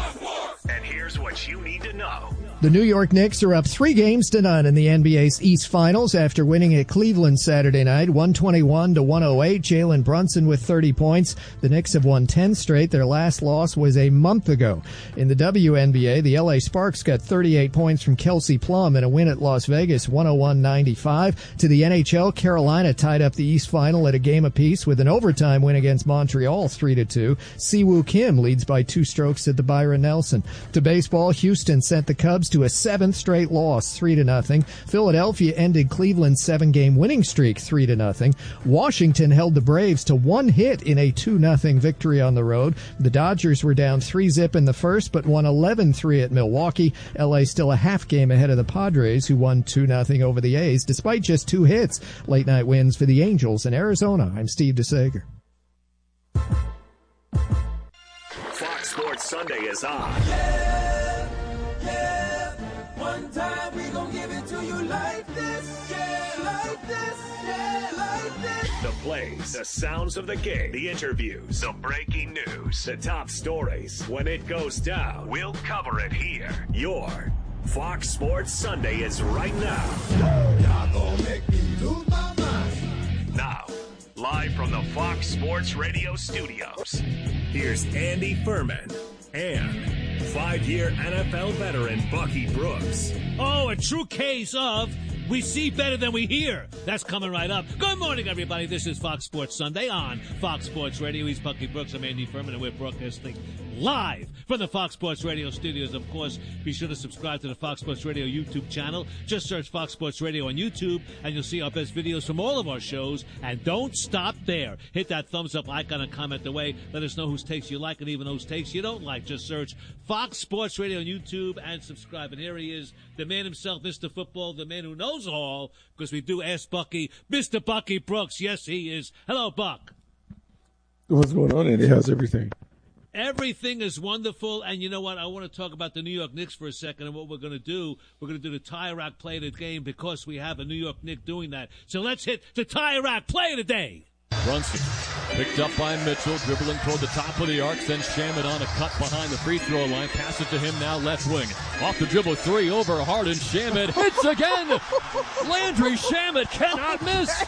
[SPEAKER 2] And here's what you need to know.
[SPEAKER 7] The New York Knicks are up three games to none in the N B A's East Finals after winning at Cleveland Saturday night, one twenty-one to one oh eight. Jalen Brunson with thirty points. The Knicks have won ten straight. Their last loss was a month ago. In the W N B A, the L A Sparks got thirty-eight points from Kelsey Plum in a win at Las Vegas, one oh one ninety-five. To the N H L, Carolina tied up the East Final at a game apiece with an overtime win against Montreal, three to two. Siwoo Kim leads by two strokes at the Byron Nelson. To baseball, Houston sent the Cubs to a seventh straight loss, three to nothing. Philadelphia ended Cleveland's seven-game winning streak, three to nothing. Washington held the Braves to one hit in a two nothing victory on the road. The Dodgers were down three zip in the first, but won eleven three at Milwaukee. L A still a half game ahead of the Padres, who won two nothing over the A's, despite just two hits. Late night wins for the Angels in Arizona. I'm Steve DeSager.
[SPEAKER 2] Fox Sports Sunday is on.
[SPEAKER 6] Yeah, yeah. One time we gon' give it to you like this, yeah, like this, yeah, like this.
[SPEAKER 2] The plays, the sounds of the game, the interviews, the breaking news, the top stories. When it goes down, we'll cover it here. Your Fox Sports Sunday is right now.
[SPEAKER 6] Y'all gon' make me lose my mind.
[SPEAKER 2] Now, live from the Fox Sports Radio studios, here's Andy Furman and five-year N F L veteran Bucky Brooks.
[SPEAKER 4] Oh, a true case of we see better than we hear. That's coming right up. Good morning, everybody. This is Fox Sports Sunday on Fox Sports Radio. He's Bucky Brooks. I'm Andy Furman, and we're broadcasting live from the Fox Sports Radio studios. Of course, be sure to subscribe to the Fox Sports Radio YouTube channel. Just search Fox Sports Radio on YouTube, and you'll see our best videos from all of our shows. And don't stop there. Hit that thumbs up icon and comment away. Let us know whose takes you like and even whose takes you don't like. Just search Fox Sports Radio on YouTube and subscribe. And here he is, the man himself, Mister Football, the man who knows all, because we do ask Bucky, Mister Bucky Brooks. Yes, he is. Hello, Buck.
[SPEAKER 3] What's going on, Andy? How's everything?
[SPEAKER 4] Everything is wonderful, and you know what? I want to talk about the New York Knicks for a second, and what we're going to do, we're going to do the Tire Rack Play of the Game because we have a New York Knick doing that. So let's hit the Tire Rack Play of the Day.
[SPEAKER 10] Brunson picked up by Mitchell, dribbling toward the top of the arc, sends Shamet on a cut behind the free throw line, passes to him now left wing. Off the dribble, three over Harden, Shamet hits again! Landry Shamet cannot miss!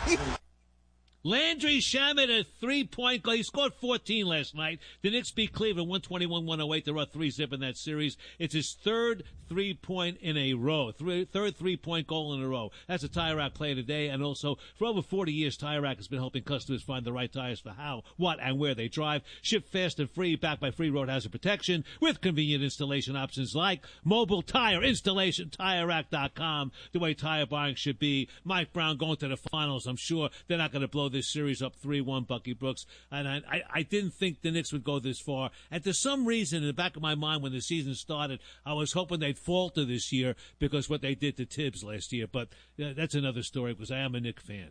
[SPEAKER 4] Landry Shamet, a three-point goal. He scored fourteen last night. The Knicks beat Cleveland one twenty-one one oh eight. They're up three zip in that series. It's his third three-point in a row, three, third three-point goal in a row. That's a Tire Rack play today. And also, for over forty years, Tire Rack has been helping customers find the right tires for how, what, and where they drive. Shipped fast and free, backed by free road hazard protection with convenient installation options like mobile tire installation, tire rack dot com. The way tire buying should be. Mike Brown going to the finals. I'm sure they're not going to blow this series up three one, Bucky Brooks. And I, I, I didn't think the Knicks would go this far. And to some reason, in the back of my mind, when the season started, I was hoping they'd falter this year because what they did to Tibbs last year. But uh, that's another story because I am a Knicks fan.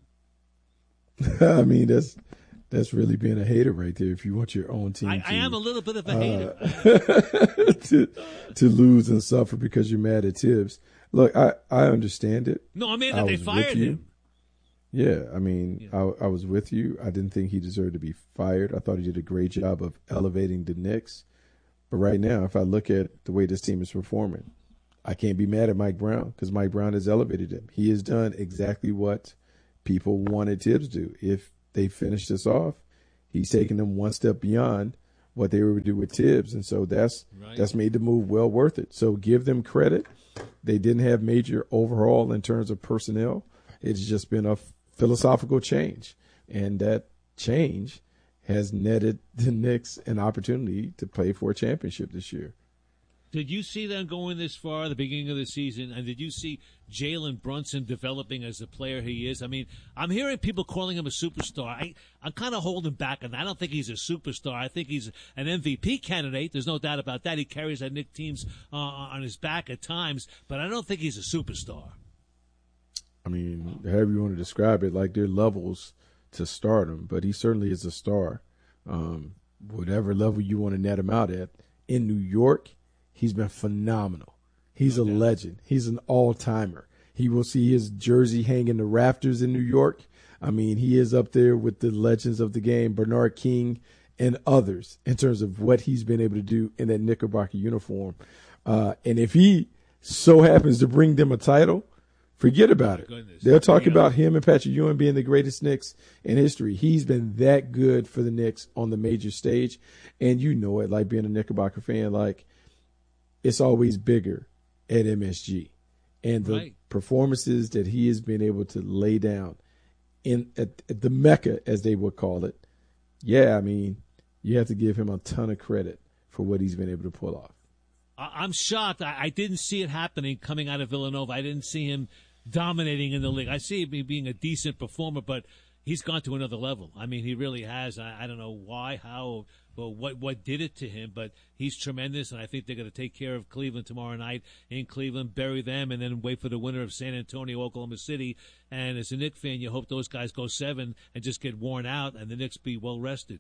[SPEAKER 3] I mean, that's that's really being a hater right there. If you want your own team,
[SPEAKER 4] I,
[SPEAKER 3] to,
[SPEAKER 4] I am a little bit of a hater
[SPEAKER 3] uh, to to lose and suffer because you're mad at Tibbs. Look, I, I understand it.
[SPEAKER 4] No, I mean that they fired him.
[SPEAKER 3] Yeah, I mean,
[SPEAKER 4] yeah.
[SPEAKER 3] I, I was with you. I didn't think he deserved to be fired. I thought he did a great job of elevating the Knicks. But right now, if I look at the way this team is performing, I can't be mad at Mike Brown because Mike Brown has elevated him. He has done exactly what people wanted Tibbs to do. If they finish this off, he's taken them one step beyond what they were to do with Tibbs. And so that's right. that's made the move well worth it. So give them credit. They didn't have major overhaul in terms of personnel. It's just been a philosophical change. And that change has netted the Knicks an opportunity to play for a championship this year.
[SPEAKER 4] Did you see them going this far at the beginning of the season? And did you see Jalen Brunson developing as the player he is? I mean, I'm hearing people calling him a superstar. I, I'm kind of holding back, and I don't think he's a superstar. I think he's an M V P candidate. There's no doubt about that. He carries that Knicks teams uh, on his back at times, but I don't think he's a superstar.
[SPEAKER 3] I mean, however you want to describe it, like there are levels to stardom, but he certainly is a star. Um, whatever level you want to net him out at. In New York, he's been phenomenal. He's a legend. He's an all-timer. He will see his jersey hang in the rafters in New York. I mean, he is up there with the legends of the game, Bernard King and others, in terms of what he's been able to do in that Knickerbocker uniform. Uh, and if he so happens to bring them a title, forget about it. Goodness. They'll talk about him and Patrick Ewing being the greatest Knicks in history. He's been that good for the Knicks on the major stage. And you know it, like being a Knickerbocker fan, like it's always bigger at M S G. And the right. performances that he has been able to lay down in at, at the Mecca, as they would call it, yeah, I mean, you have to give him a ton of credit for what he's been able to pull off.
[SPEAKER 4] I'm shocked. I didn't see it happening coming out of Villanova. I didn't see him dominating in the league. I see him being a decent performer, but he's gone to another level. I mean, he really has. I, I don't know why, how, well, what what did it to him, but he's tremendous, and I think they're going to take care of Cleveland tomorrow night in Cleveland, bury them, and then wait for the winner of San Antonio, Oklahoma City. And as a Knicks fan, you hope those guys go seven and just get worn out, and the Knicks be well rested.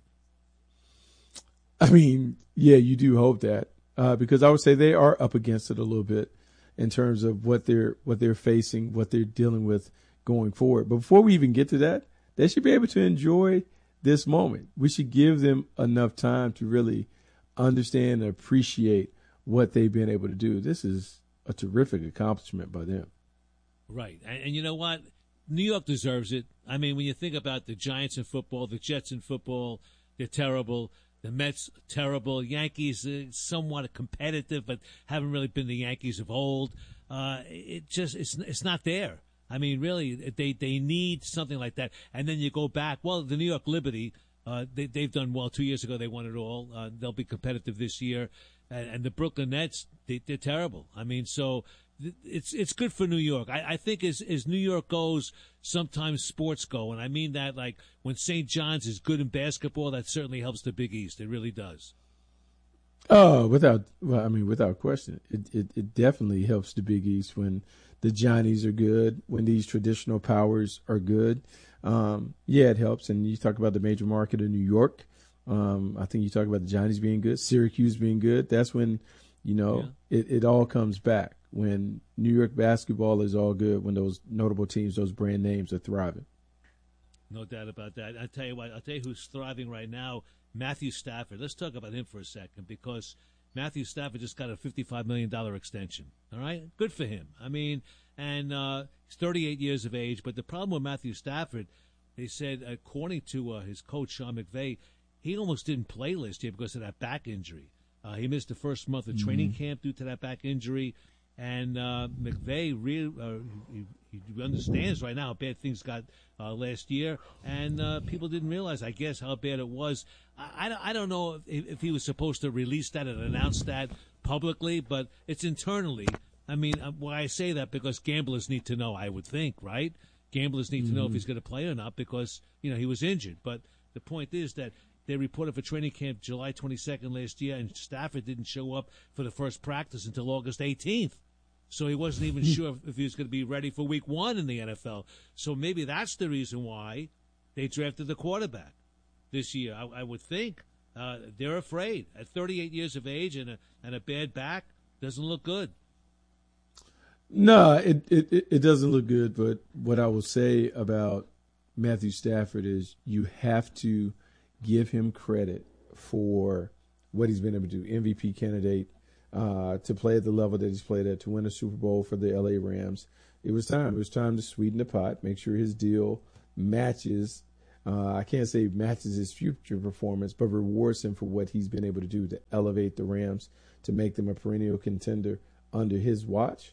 [SPEAKER 3] I mean, yeah, you do hope that. Uh, because I would say they are up against it a little bit in terms of what they're what they're facing, what they're dealing with going forward. But before we even get to that, they should be able to enjoy this moment. We should give them enough time to really understand and appreciate what they've been able to do. This is a terrific accomplishment by them.
[SPEAKER 4] Right. And, and you know what? New York deserves it. I mean, when you think about the Giants in football, the Jets in football, they're terrible. The Mets, terrible. Yankees, uh, somewhat competitive, but haven't really been the Yankees of old. Uh, it just, it's it's not there. I mean, really, they, they need something like that. And then you go back. Well, the New York Liberty, uh, they, they've done well. Two years ago, they won it all. Uh, they'll be competitive this year. And, and the Brooklyn Nets, they, they're terrible. I mean, so it's it's good for New York. I, I think as, as New York goes, sometimes sports go. And I mean that, like, when Saint John's is good in basketball, that certainly helps the Big East. It really does.
[SPEAKER 3] Oh, without, well, I mean, without question. It, it, it definitely helps the Big East when the Johnnies are good, when these traditional powers are good. Um, yeah, it helps. And you talk about the major market of New York. Um, I think you talk about the Johnnies being good, Syracuse being good. That's when, you know, yeah. it, it all comes back. When New York basketball is all good, when those notable teams, those brand names are thriving.
[SPEAKER 4] No doubt about that. I'll tell you what, I'll tell you who's thriving right now, Matthew Stafford. Let's talk about him for a second, because Matthew Stafford just got a fifty-five million dollars extension. All right? Good for him. I mean, and uh, he's thirty-eight years of age, but the problem with Matthew Stafford, they said, according to uh, his coach, Sean McVay, he almost didn't play last year because of that back injury. Uh, he missed the first month of training mm-hmm. camp due to that back injury. And uh, McVay really uh, he, he understands right now how bad things got uh, last year, and uh, people didn't realize, I guess, how bad it was. I, I, I don't know if, if he was supposed to release that and announce that publicly, but it's internally. I mean, why I say that, because gamblers need to know, I would think, right? Gamblers need mm-hmm. to know if he's going to play or not, because, you know, he was injured. But the point is that they reported for training camp July twenty-second last year, and Stafford didn't show up for the first practice until August eighteenth. So he wasn't even sure if he was going to be ready for week one in the N F L. So maybe that's the reason why they drafted the quarterback this year. I, I would think uh, they're afraid. At thirty-eight years of age and a, and a bad back, doesn't look good.
[SPEAKER 3] No, it, it, it doesn't look good. But what I will say about Matthew Stafford is you have to give him credit for what he's been able to do. M V P candidate, uh, to play at the level that he's played at, to win a Super Bowl for the L A Rams. It was time. It was time to sweeten the pot, make sure his deal matches. Uh, I can't say matches his future performance, but rewards him for what he's been able to do to elevate the Rams, to make them a perennial contender under his watch.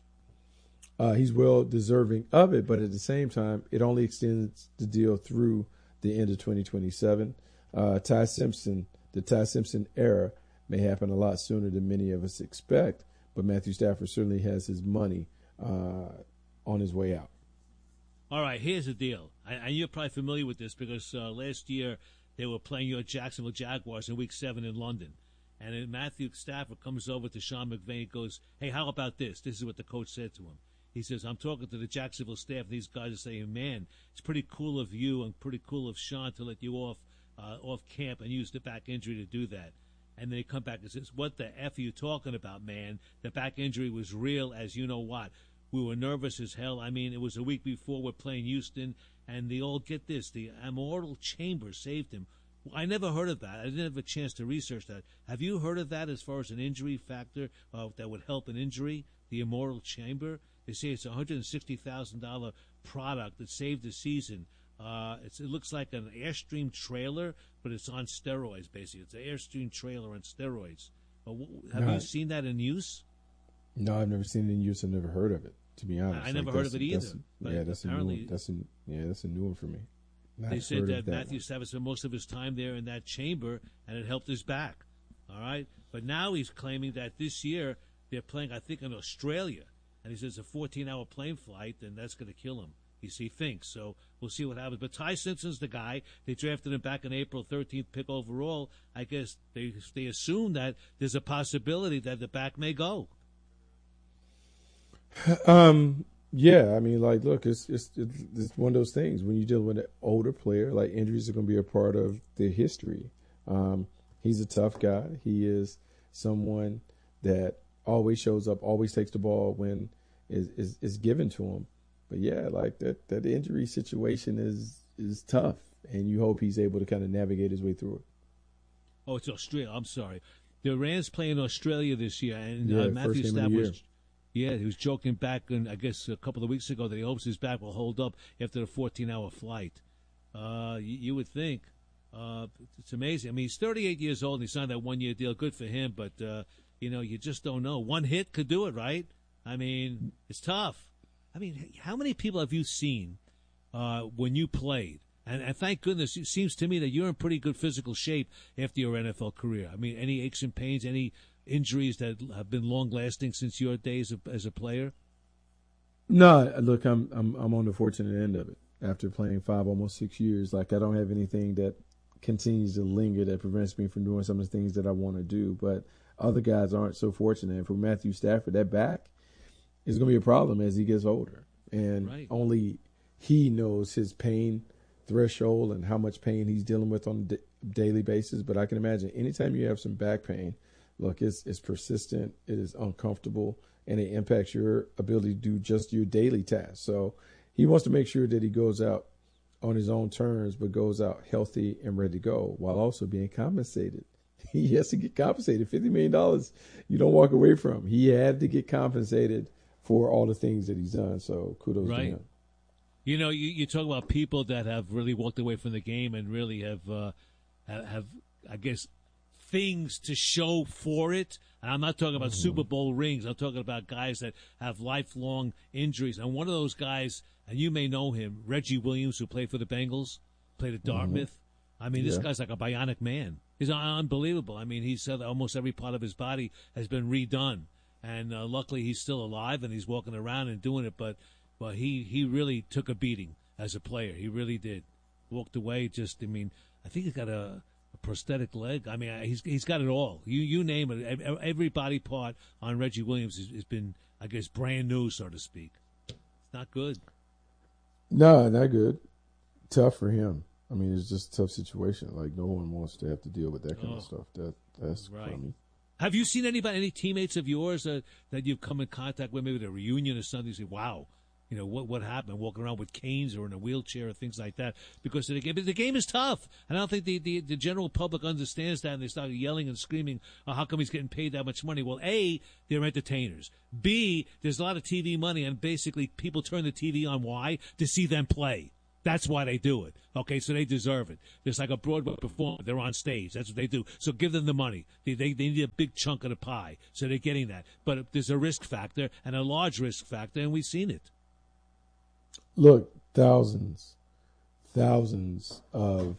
[SPEAKER 3] Uh, he's well deserving of it, but at the same time, it only extends the deal through the end of twenty twenty-seven. Uh, Ty Simpson, the Ty Simpson era may happen a lot sooner than many of us expect, but Matthew Stafford certainly has his money uh, on his way out.
[SPEAKER 4] All right, here's the deal. I, and you're probably familiar with this because uh, last year they were playing your Jacksonville Jaguars in Week seven in London. And then Matthew Stafford comes over to Sean McVay and goes, hey, how about this? This is what the coach said to him. He says, I'm talking to the Jacksonville staff, and these guys are saying, man, it's pretty cool of you and pretty cool of Sean to let you off uh, off camp and use the back injury to do that. And then he come back and says, what the F are you talking about, man? The back injury was real as you know what. We were nervous as hell. I mean, it was a week before we're playing Houston, and they all get this. The immortal chamber saved him. I never heard of that. I didn't have a chance to research that. Have you heard of that as far as an injury factor uh, that would help an injury, the immortal chamber? They say it's a one hundred sixty thousand dollars product that saved the season. Uh, it's, it looks like an Airstream trailer, but it's on steroids, basically. It's an Airstream trailer on steroids. Uh, have
[SPEAKER 3] No.
[SPEAKER 4] you seen that in use?
[SPEAKER 3] No, I've never seen it in use. I've never heard of it, to be honest.
[SPEAKER 4] I never
[SPEAKER 3] Like,
[SPEAKER 4] heard
[SPEAKER 3] that's-
[SPEAKER 4] of it either,
[SPEAKER 3] that's-
[SPEAKER 4] but
[SPEAKER 3] Yeah, that's a new
[SPEAKER 4] apparently-
[SPEAKER 3] one. That's a, yeah, that's a new one for me. Not
[SPEAKER 4] They said
[SPEAKER 3] heard
[SPEAKER 4] that,
[SPEAKER 3] of that
[SPEAKER 4] Matthew
[SPEAKER 3] one.
[SPEAKER 4] Stafford spent most of his time there in that chamber, and it helped his back. All right? But now he's claiming that this year they're playing, I think, in Australia. And he says a fourteen-hour plane flight, and that's going to kill him. He, he thinks. So we'll see what happens. But Ty Simpson's the guy. They drafted him back in April, thirteenth pick overall. I guess they they assume that there's a possibility that the back may go.
[SPEAKER 3] Um. Yeah, I mean, like, look, it's it's it's one of those things when you deal with an older player. Like, injuries are going to be a part of their history. Um, he's a tough guy. He is someone that always shows up, always takes the ball when is is, is given to him. But yeah, like that that injury situation is is tough, and you hope he's able to kind of navigate his way through it.
[SPEAKER 4] Oh, it's Australia. I'm sorry. The Rams play in Australia this year, and
[SPEAKER 3] Yeah,
[SPEAKER 4] uh,
[SPEAKER 3] first
[SPEAKER 4] Matthew
[SPEAKER 3] game of the
[SPEAKER 4] Stafford
[SPEAKER 3] year.
[SPEAKER 4] was. Yeah, he was joking back, in, I guess, a couple of weeks ago that he hopes his back will hold up after the fourteen-hour flight. Uh, you, you would think. Uh, it's amazing. I mean, he's thirty-eight years old, and he signed that one-year deal. Good for him, but, uh, you know, you just don't know. One hit could do it, right? I mean, it's tough. I mean, how many people have you seen uh, when you played? And, and thank goodness, it seems to me that you're in pretty good physical shape after your N F L career. I mean, any aches and pains, any injuries that have been long-lasting since your days of, as a player?
[SPEAKER 3] No, look, I'm I'm I'm on the fortunate end of it. After playing five, almost six years, like I don't have anything that continues to linger that prevents me from doing some of the things that I want to do. But other guys aren't so fortunate. And for Matthew Stafford, that back is going to be a problem as he gets older, and
[SPEAKER 4] Right.
[SPEAKER 3] only he knows his pain threshold and how much pain he's dealing with on a da- daily basis. But I can imagine anytime you have some back pain, look, it's it's persistent, it is uncomfortable, and it impacts your ability to do just your daily tasks. So he wants to make sure that he goes out on his own terms, but goes out healthy and ready to go while also being compensated. He has to get compensated. fifty million dollars you don't walk away from. He had to get compensated for all the things that he's done. So kudos to
[SPEAKER 4] Right.
[SPEAKER 3] him.
[SPEAKER 4] You know, you, you talk about people that have really walked away from the game and really have, uh, have, have, I guess, things to show for it. And I'm not talking about Super Bowl rings. I'm talking about guys that have lifelong injuries. And one of those guys, and you may know him, Reggie Williams, who played for the Bengals, played at Dartmouth. I mean, this
[SPEAKER 3] Yeah.
[SPEAKER 4] guy's like a bionic man. He's unbelievable. I mean, he said that almost every part of his body has been redone. And uh, luckily he's still alive and he's walking around and doing it. But, but he, he really took a beating as a player. He really did. Walked away just, I mean, I think he's got a, a prosthetic leg. I mean, he's he's got it all. You you name it. Ev- Every body part on Reggie Williams has, has been, I guess, brand new, so to speak. It's not good.
[SPEAKER 3] No, not good. Tough for him. I mean, it's just a tough situation. Like, no one wants to have to deal with that kind
[SPEAKER 4] Oh.
[SPEAKER 3] of stuff. That That's
[SPEAKER 4] Right.
[SPEAKER 3] crummy.
[SPEAKER 4] Have you seen anybody, any teammates of yours uh, that you've come in contact with, maybe at a reunion or something? You say, wow, you know, what what happened, walking around with canes or in a wheelchair or things like that because of the game. But the game is tough. And I don't think the, the, the general public understands that, and they start yelling and screaming, oh, how come he's getting paid that much money? Well, A, they're entertainers. B, there's a lot of T V money, and basically people turn the T V on. Why? To see them play. That's why they do it. Okay, so they deserve it. It's like a Broadway performer. They're on stage. That's what they do. So give them the money. They, they they need a big chunk of the pie. So they're getting that. But there's a risk factor and a large risk factor, and we've seen it.
[SPEAKER 3] Look, thousands, thousands of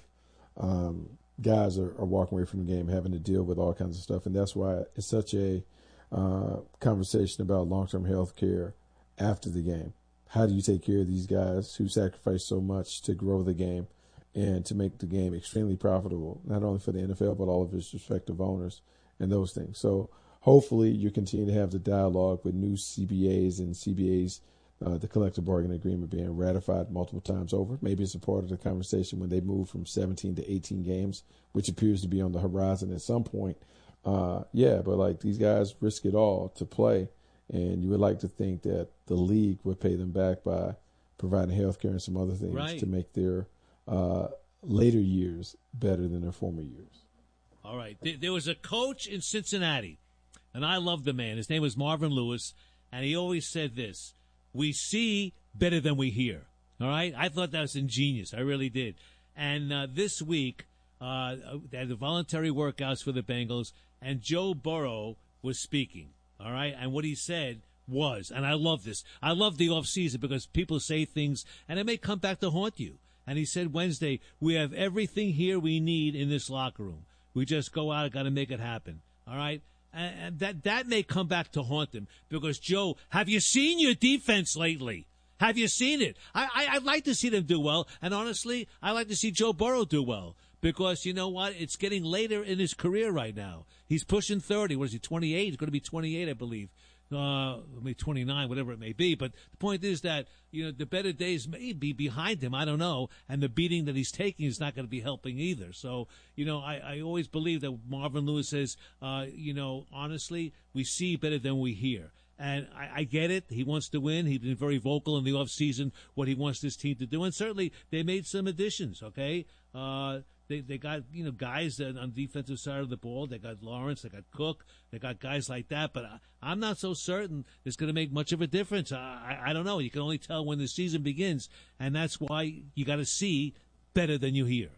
[SPEAKER 3] um, guys are, are walking away from the game having to deal with all kinds of stuff. And that's why it's such a uh, conversation about long-term health care after the game. How do you take care of these guys who sacrifice so much to grow the game and to make the game extremely profitable, not only for the N F L, but all of its respective owners and those things. So hopefully you continue to have the dialogue with new C B As and C B As, uh, the collective bargaining agreement being ratified multiple times over. Maybe it's a part of the conversation when they move from seventeen to eighteen games, which appears to be on the horizon at some point. Uh, yeah, but like these guys risk it all to play. And you would like to think that the league would pay them back by providing health care and some other things
[SPEAKER 4] right.
[SPEAKER 3] to make their uh, later years better than their former years.
[SPEAKER 4] All right. There was a coach in Cincinnati, and I love the man. His name was Marvin Lewis, and he always said this, we see better than we hear. All right? I thought that was ingenious. I really did. And uh, this week, uh, they had the voluntary workouts for the Bengals, and Joe Burrow was speaking. All right, and what he said was, and I love this, I love the offseason because people say things, and it may come back to haunt you. And he said Wednesday, we have everything here we need in this locker room. We just go out and got to make it happen. All right, and, and that, that may come back to haunt him because, Joe, have you seen your defense lately? Have you seen it? I, I, I'd like to see them do well, and honestly, I like to see Joe Burrow do well. Because you know what? It's getting later in his career right now. He's pushing thirty. What is he, twenty-eight? He's going to be twenty-eight, I believe. Uh, maybe twenty-nine, whatever it may be. But the point is that, you know, the better days may be behind him. I don't know. And the beating that he's taking is not going to be helping either. So, you know, I, I always believe that Marvin Lewis says, uh, you know, honestly, we see better than we hear. And I, I get it. He wants to win. He's been very vocal in the offseason what he wants this team to do. And certainly they made some additions, okay? Uh They they got, you know, guys that on the defensive side of the ball. They got Lawrence. They got Cook. They got guys like that. But I, I'm not so certain it's going to make much of a difference. I, I, I don't know. You can only tell when the season begins. And that's why you got to see better than you hear.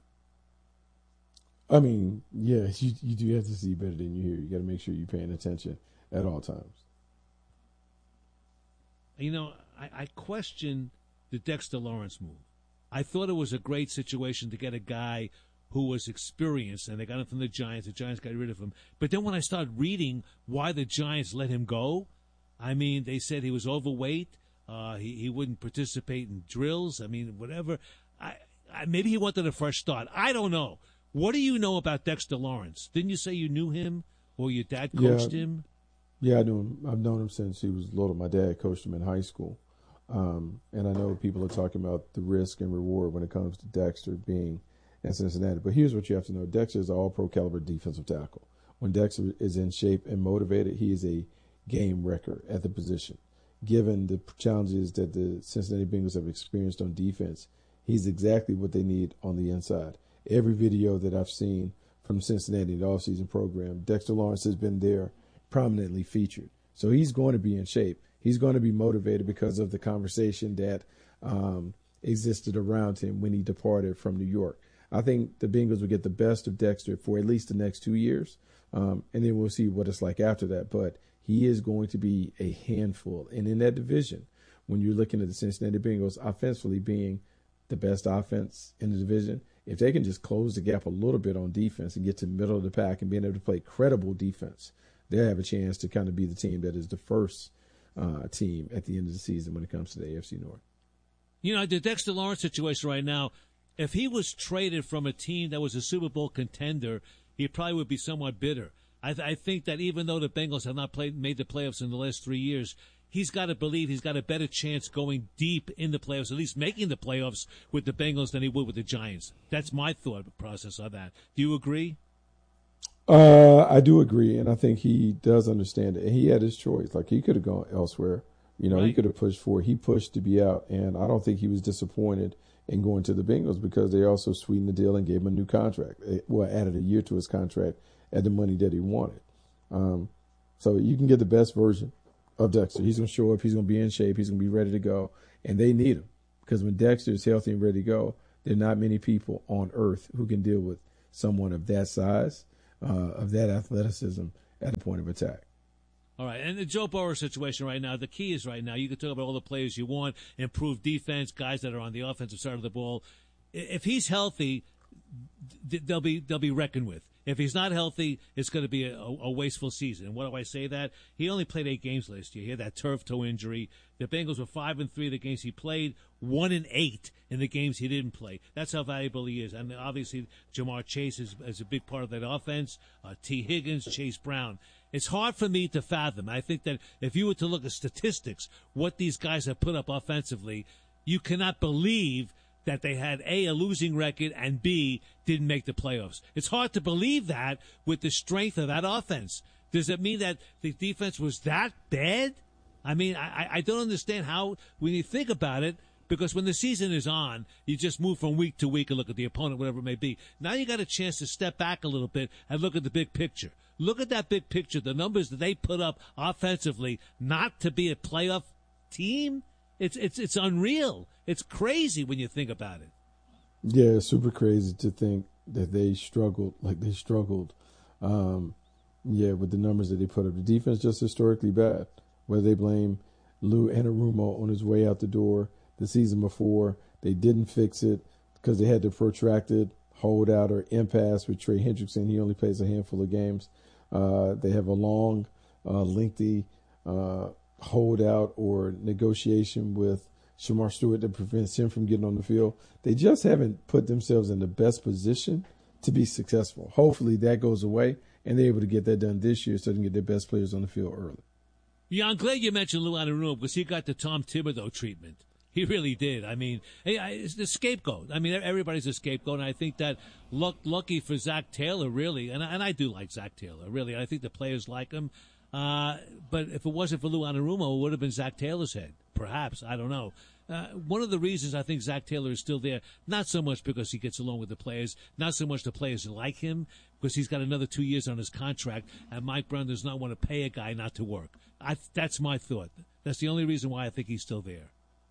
[SPEAKER 3] I mean, yeah, you, you do have to see better than you hear. You got to make sure you're paying attention at all times.
[SPEAKER 4] You know, I, I question the Dexter Lawrence move. I thought it was a great situation to get a guy who was experienced, and they got him from the Giants. The Giants got rid of him. But then when I started reading why the Giants let him go, I mean, they said he was overweight. Uh, he, he wouldn't participate in drills. I mean, whatever. I, I, maybe he wanted a fresh start. I don't know. What do you know about Dexter Lawrence? Didn't you say you knew him or your dad coached
[SPEAKER 3] yeah,
[SPEAKER 4] him?
[SPEAKER 3] Yeah, I knew him. I've known him since he was little. My dad coached him in high school. Um, and I know people are talking about the risk and reward when it comes to Dexter being in Cincinnati. But here's what you have to know. Dexter is an all-pro caliber defensive tackle. When Dexter is in shape and motivated, he is a game wrecker at the position. Given the challenges that the Cincinnati Bengals have experienced on defense, he's exactly what they need on the inside. Every video that I've seen from Cincinnati, the offseason program, Dexter Lawrence has been there prominently featured. So he's going to be in shape. He's going to be motivated because of the conversation that um, existed around him when he departed from New York. I think the Bengals will get the best of Dexter for at least the next two years, um, and then we'll see what it's like after that. But he is going to be a handful. And in that division, when you're looking at the Cincinnati Bengals offensively being the best offense in the division, if they can just close the gap a little bit on defense and get to the middle of the pack and being able to play credible defense, they have a chance to kind of be the team that is the first Uh, team at the end of the season when it comes to the A F C North.
[SPEAKER 4] You know, the Dexter Lawrence situation right now, if he was traded from a team that was a Super Bowl contender, he probably would be somewhat bitter. I, th- I think that even though the Bengals have not played, made the playoffs in the last three years, he's got to believe he's got a better chance going deep in the playoffs, at least making the playoffs with the Bengals than he would with the Giants. That's my thought process on that. Do you agree?
[SPEAKER 3] Uh, I do agree, and I think he does understand it. And he had his choice. Like, he could have gone elsewhere You know,
[SPEAKER 4] Right.
[SPEAKER 3] he could have pushed for it. He pushed to be out, and I don't think he was disappointed in going to the Bengals because they also sweetened the deal and gave him a new contract. It, well, added a year to his contract at the money that he wanted. Um, so you can get the best version of Dexter. He's going to show up. He's going to be in shape. He's going to be ready to go, and they need him because when Dexter is healthy and ready to go, there are not many people on earth who can deal with someone of that size, uh, of that athleticism at the point of attack.
[SPEAKER 4] All right, and the Joe Burrow situation right now, the key is right now, you can talk about all the players you want, improve defense, guys that are on the offensive side of the ball. If he's healthy, they'll be they'll be reckoned with. If he's not healthy, it's going to be a, a wasteful season. And what do I say that? He only played eight games last year. He had that turf toe injury. The Bengals were five and three the games he played, one and eight in the games he didn't play. That's how valuable he is. And obviously, Jamar Chase is, is a big part of that offense. Uh, T. Higgins, Chase Brown. It's hard for me to fathom. I think that if you were to look at statistics, what these guys have put up offensively, you cannot believe that they had A, a losing record, and B, didn't make the playoffs. It's hard to believe that with the strength of that offense. Does it mean that the defense was that bad? I mean, I, I don't understand how, when you think about it, because when the season is on, you just move from week to week and look at the opponent, whatever it may be. Now you got a chance to step back a little bit and look at the big picture. Look at that big picture, the numbers that they put up offensively, not to be a playoff team. It's it's it's unreal. It's crazy when you think about it.
[SPEAKER 3] Yeah, it's super crazy to think that they struggled like they struggled. Um, yeah, with the numbers that they put up. The defense just historically bad. Whether they blame Lou Anarumo on his way out the door the season before, they didn't fix it because they had the protracted holdout or impasse with Trey Hendrickson. He only plays a handful of games. Uh, they have a long, uh, lengthy uh, holdout or negotiation with Shamar Stewart that prevents him from getting on the field. They just haven't put themselves in the best position to be successful. Hopefully that goes away and they're able to get that done this year so they can get their best players on the field early.
[SPEAKER 4] Yeah, I'm glad you mentioned Lou Anarumo because he got the Tom Thibodeau treatment. He really did. I mean, it's the scapegoat. I mean, everybody's a scapegoat, and I think that luck, lucky for Zach Taylor, really, and, and I do like Zach Taylor, really. I think the players like him. Uh, but if it wasn't for Lou Anarumo, it would have been Zach Taylor's head, perhaps. I don't know. Uh, one of the reasons I think Zach Taylor is still there, not so much because he gets along with the players, not so much the players like him, because he's got another two years on his contract, and Mike Brown does not want to pay a guy not to work. I, that's my thought. That's the only reason why I think he's still there.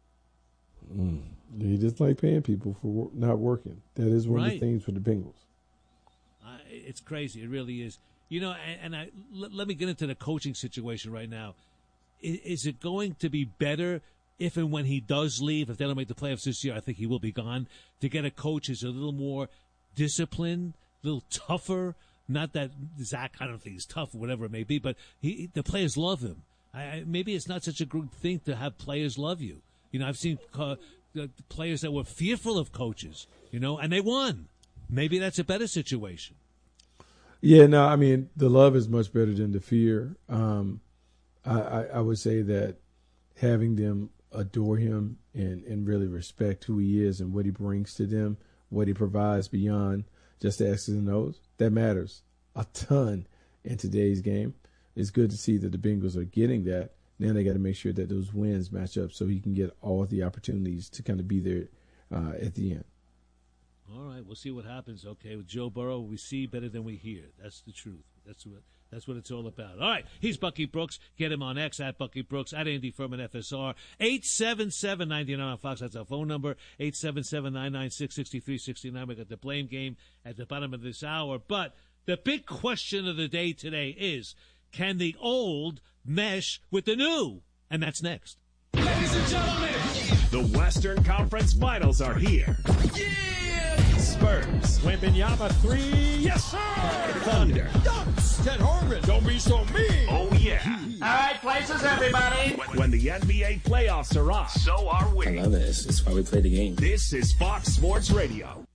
[SPEAKER 3] Mm. They just like paying people for wor- not working. That is one
[SPEAKER 4] Right.
[SPEAKER 3] of the things for the Bengals.
[SPEAKER 4] Uh, it's crazy. It really is. You know, and, and I, let, let me get into the coaching situation right now. Is, is it going to be better if and when he does leave? If they don't make the playoffs this year, I think he will be gone. To get a coach who's a little more disciplined, a little tougher. Not that Zach, I don't think he's tough or whatever it may be, but he, the players love him. I, I, maybe it's not such a good thing to have players love you. You know, I've seen uh, the players that were fearful of coaches, you know, and they won. Maybe that's a better situation.
[SPEAKER 3] Yeah, no, I mean, the love is much better than the fear. Um, I, I, I would say that having them adore him and, and really respect who he is and what he brings to them, what he provides beyond just the X's and O's, that matters a ton in today's game. It's good to see that the Bengals are getting that. Now they got to make sure that those wins match up so he can get all of the opportunities to kind of be there uh, at the end.
[SPEAKER 4] All right, we'll see what happens. Okay, with Joe Burrow, we see better than we hear. That's the truth. That's what that's what it's all about. All right, he's Bucky Brooks. Get him on X at Bucky Brooks, at Andy Furman F S R. eight seven seven, nine nine on Fox. That's our phone number. eight seven seven, nine nine six, six three six nine. We got the blame game at the bottom of this hour. But the big question of the day today is, can the old mesh with the new? And that's next.
[SPEAKER 2] Ladies and gentlemen, the Western Conference Finals are here. Yeah! Spurs. Wembanyama three. Yes, sir! Thunder. Dunks. Ted Horgan. Don't be so mean. Oh, yeah.
[SPEAKER 23] All right, places, everybody.
[SPEAKER 2] When, when the N B A playoffs are on, so are we.
[SPEAKER 8] I love it. It's, it's why we play the game.
[SPEAKER 2] This is Fox Sports Radio.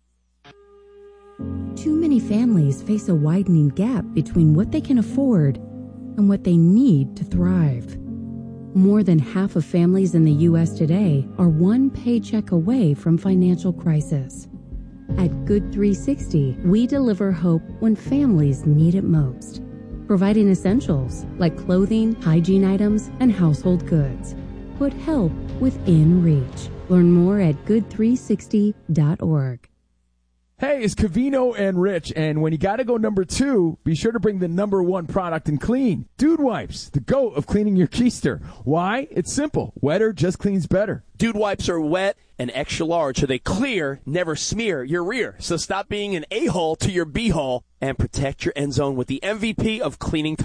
[SPEAKER 9] Too many families face a widening gap between what they can afford and what they need to thrive. More than half of families in the U S today are one paycheck away from financial crisis. At Good three sixty, we deliver hope when families need it most. providing essentials like clothing, hygiene items, and household goods. Put help within reach. Learn more at good three sixty dot org.
[SPEAKER 11] Hey, it's Covino and Rich, and when you gotta go number two, be sure to bring the number one product in clean. Dude Wipes, the GOAT of cleaning your keister. Why? It's simple. Wetter just cleans better.
[SPEAKER 13] Dude Wipes are wet and extra large, so they clear, never smear your rear. So stop being an a-hole to your b-hole and protect your end zone with the M V P of cleaning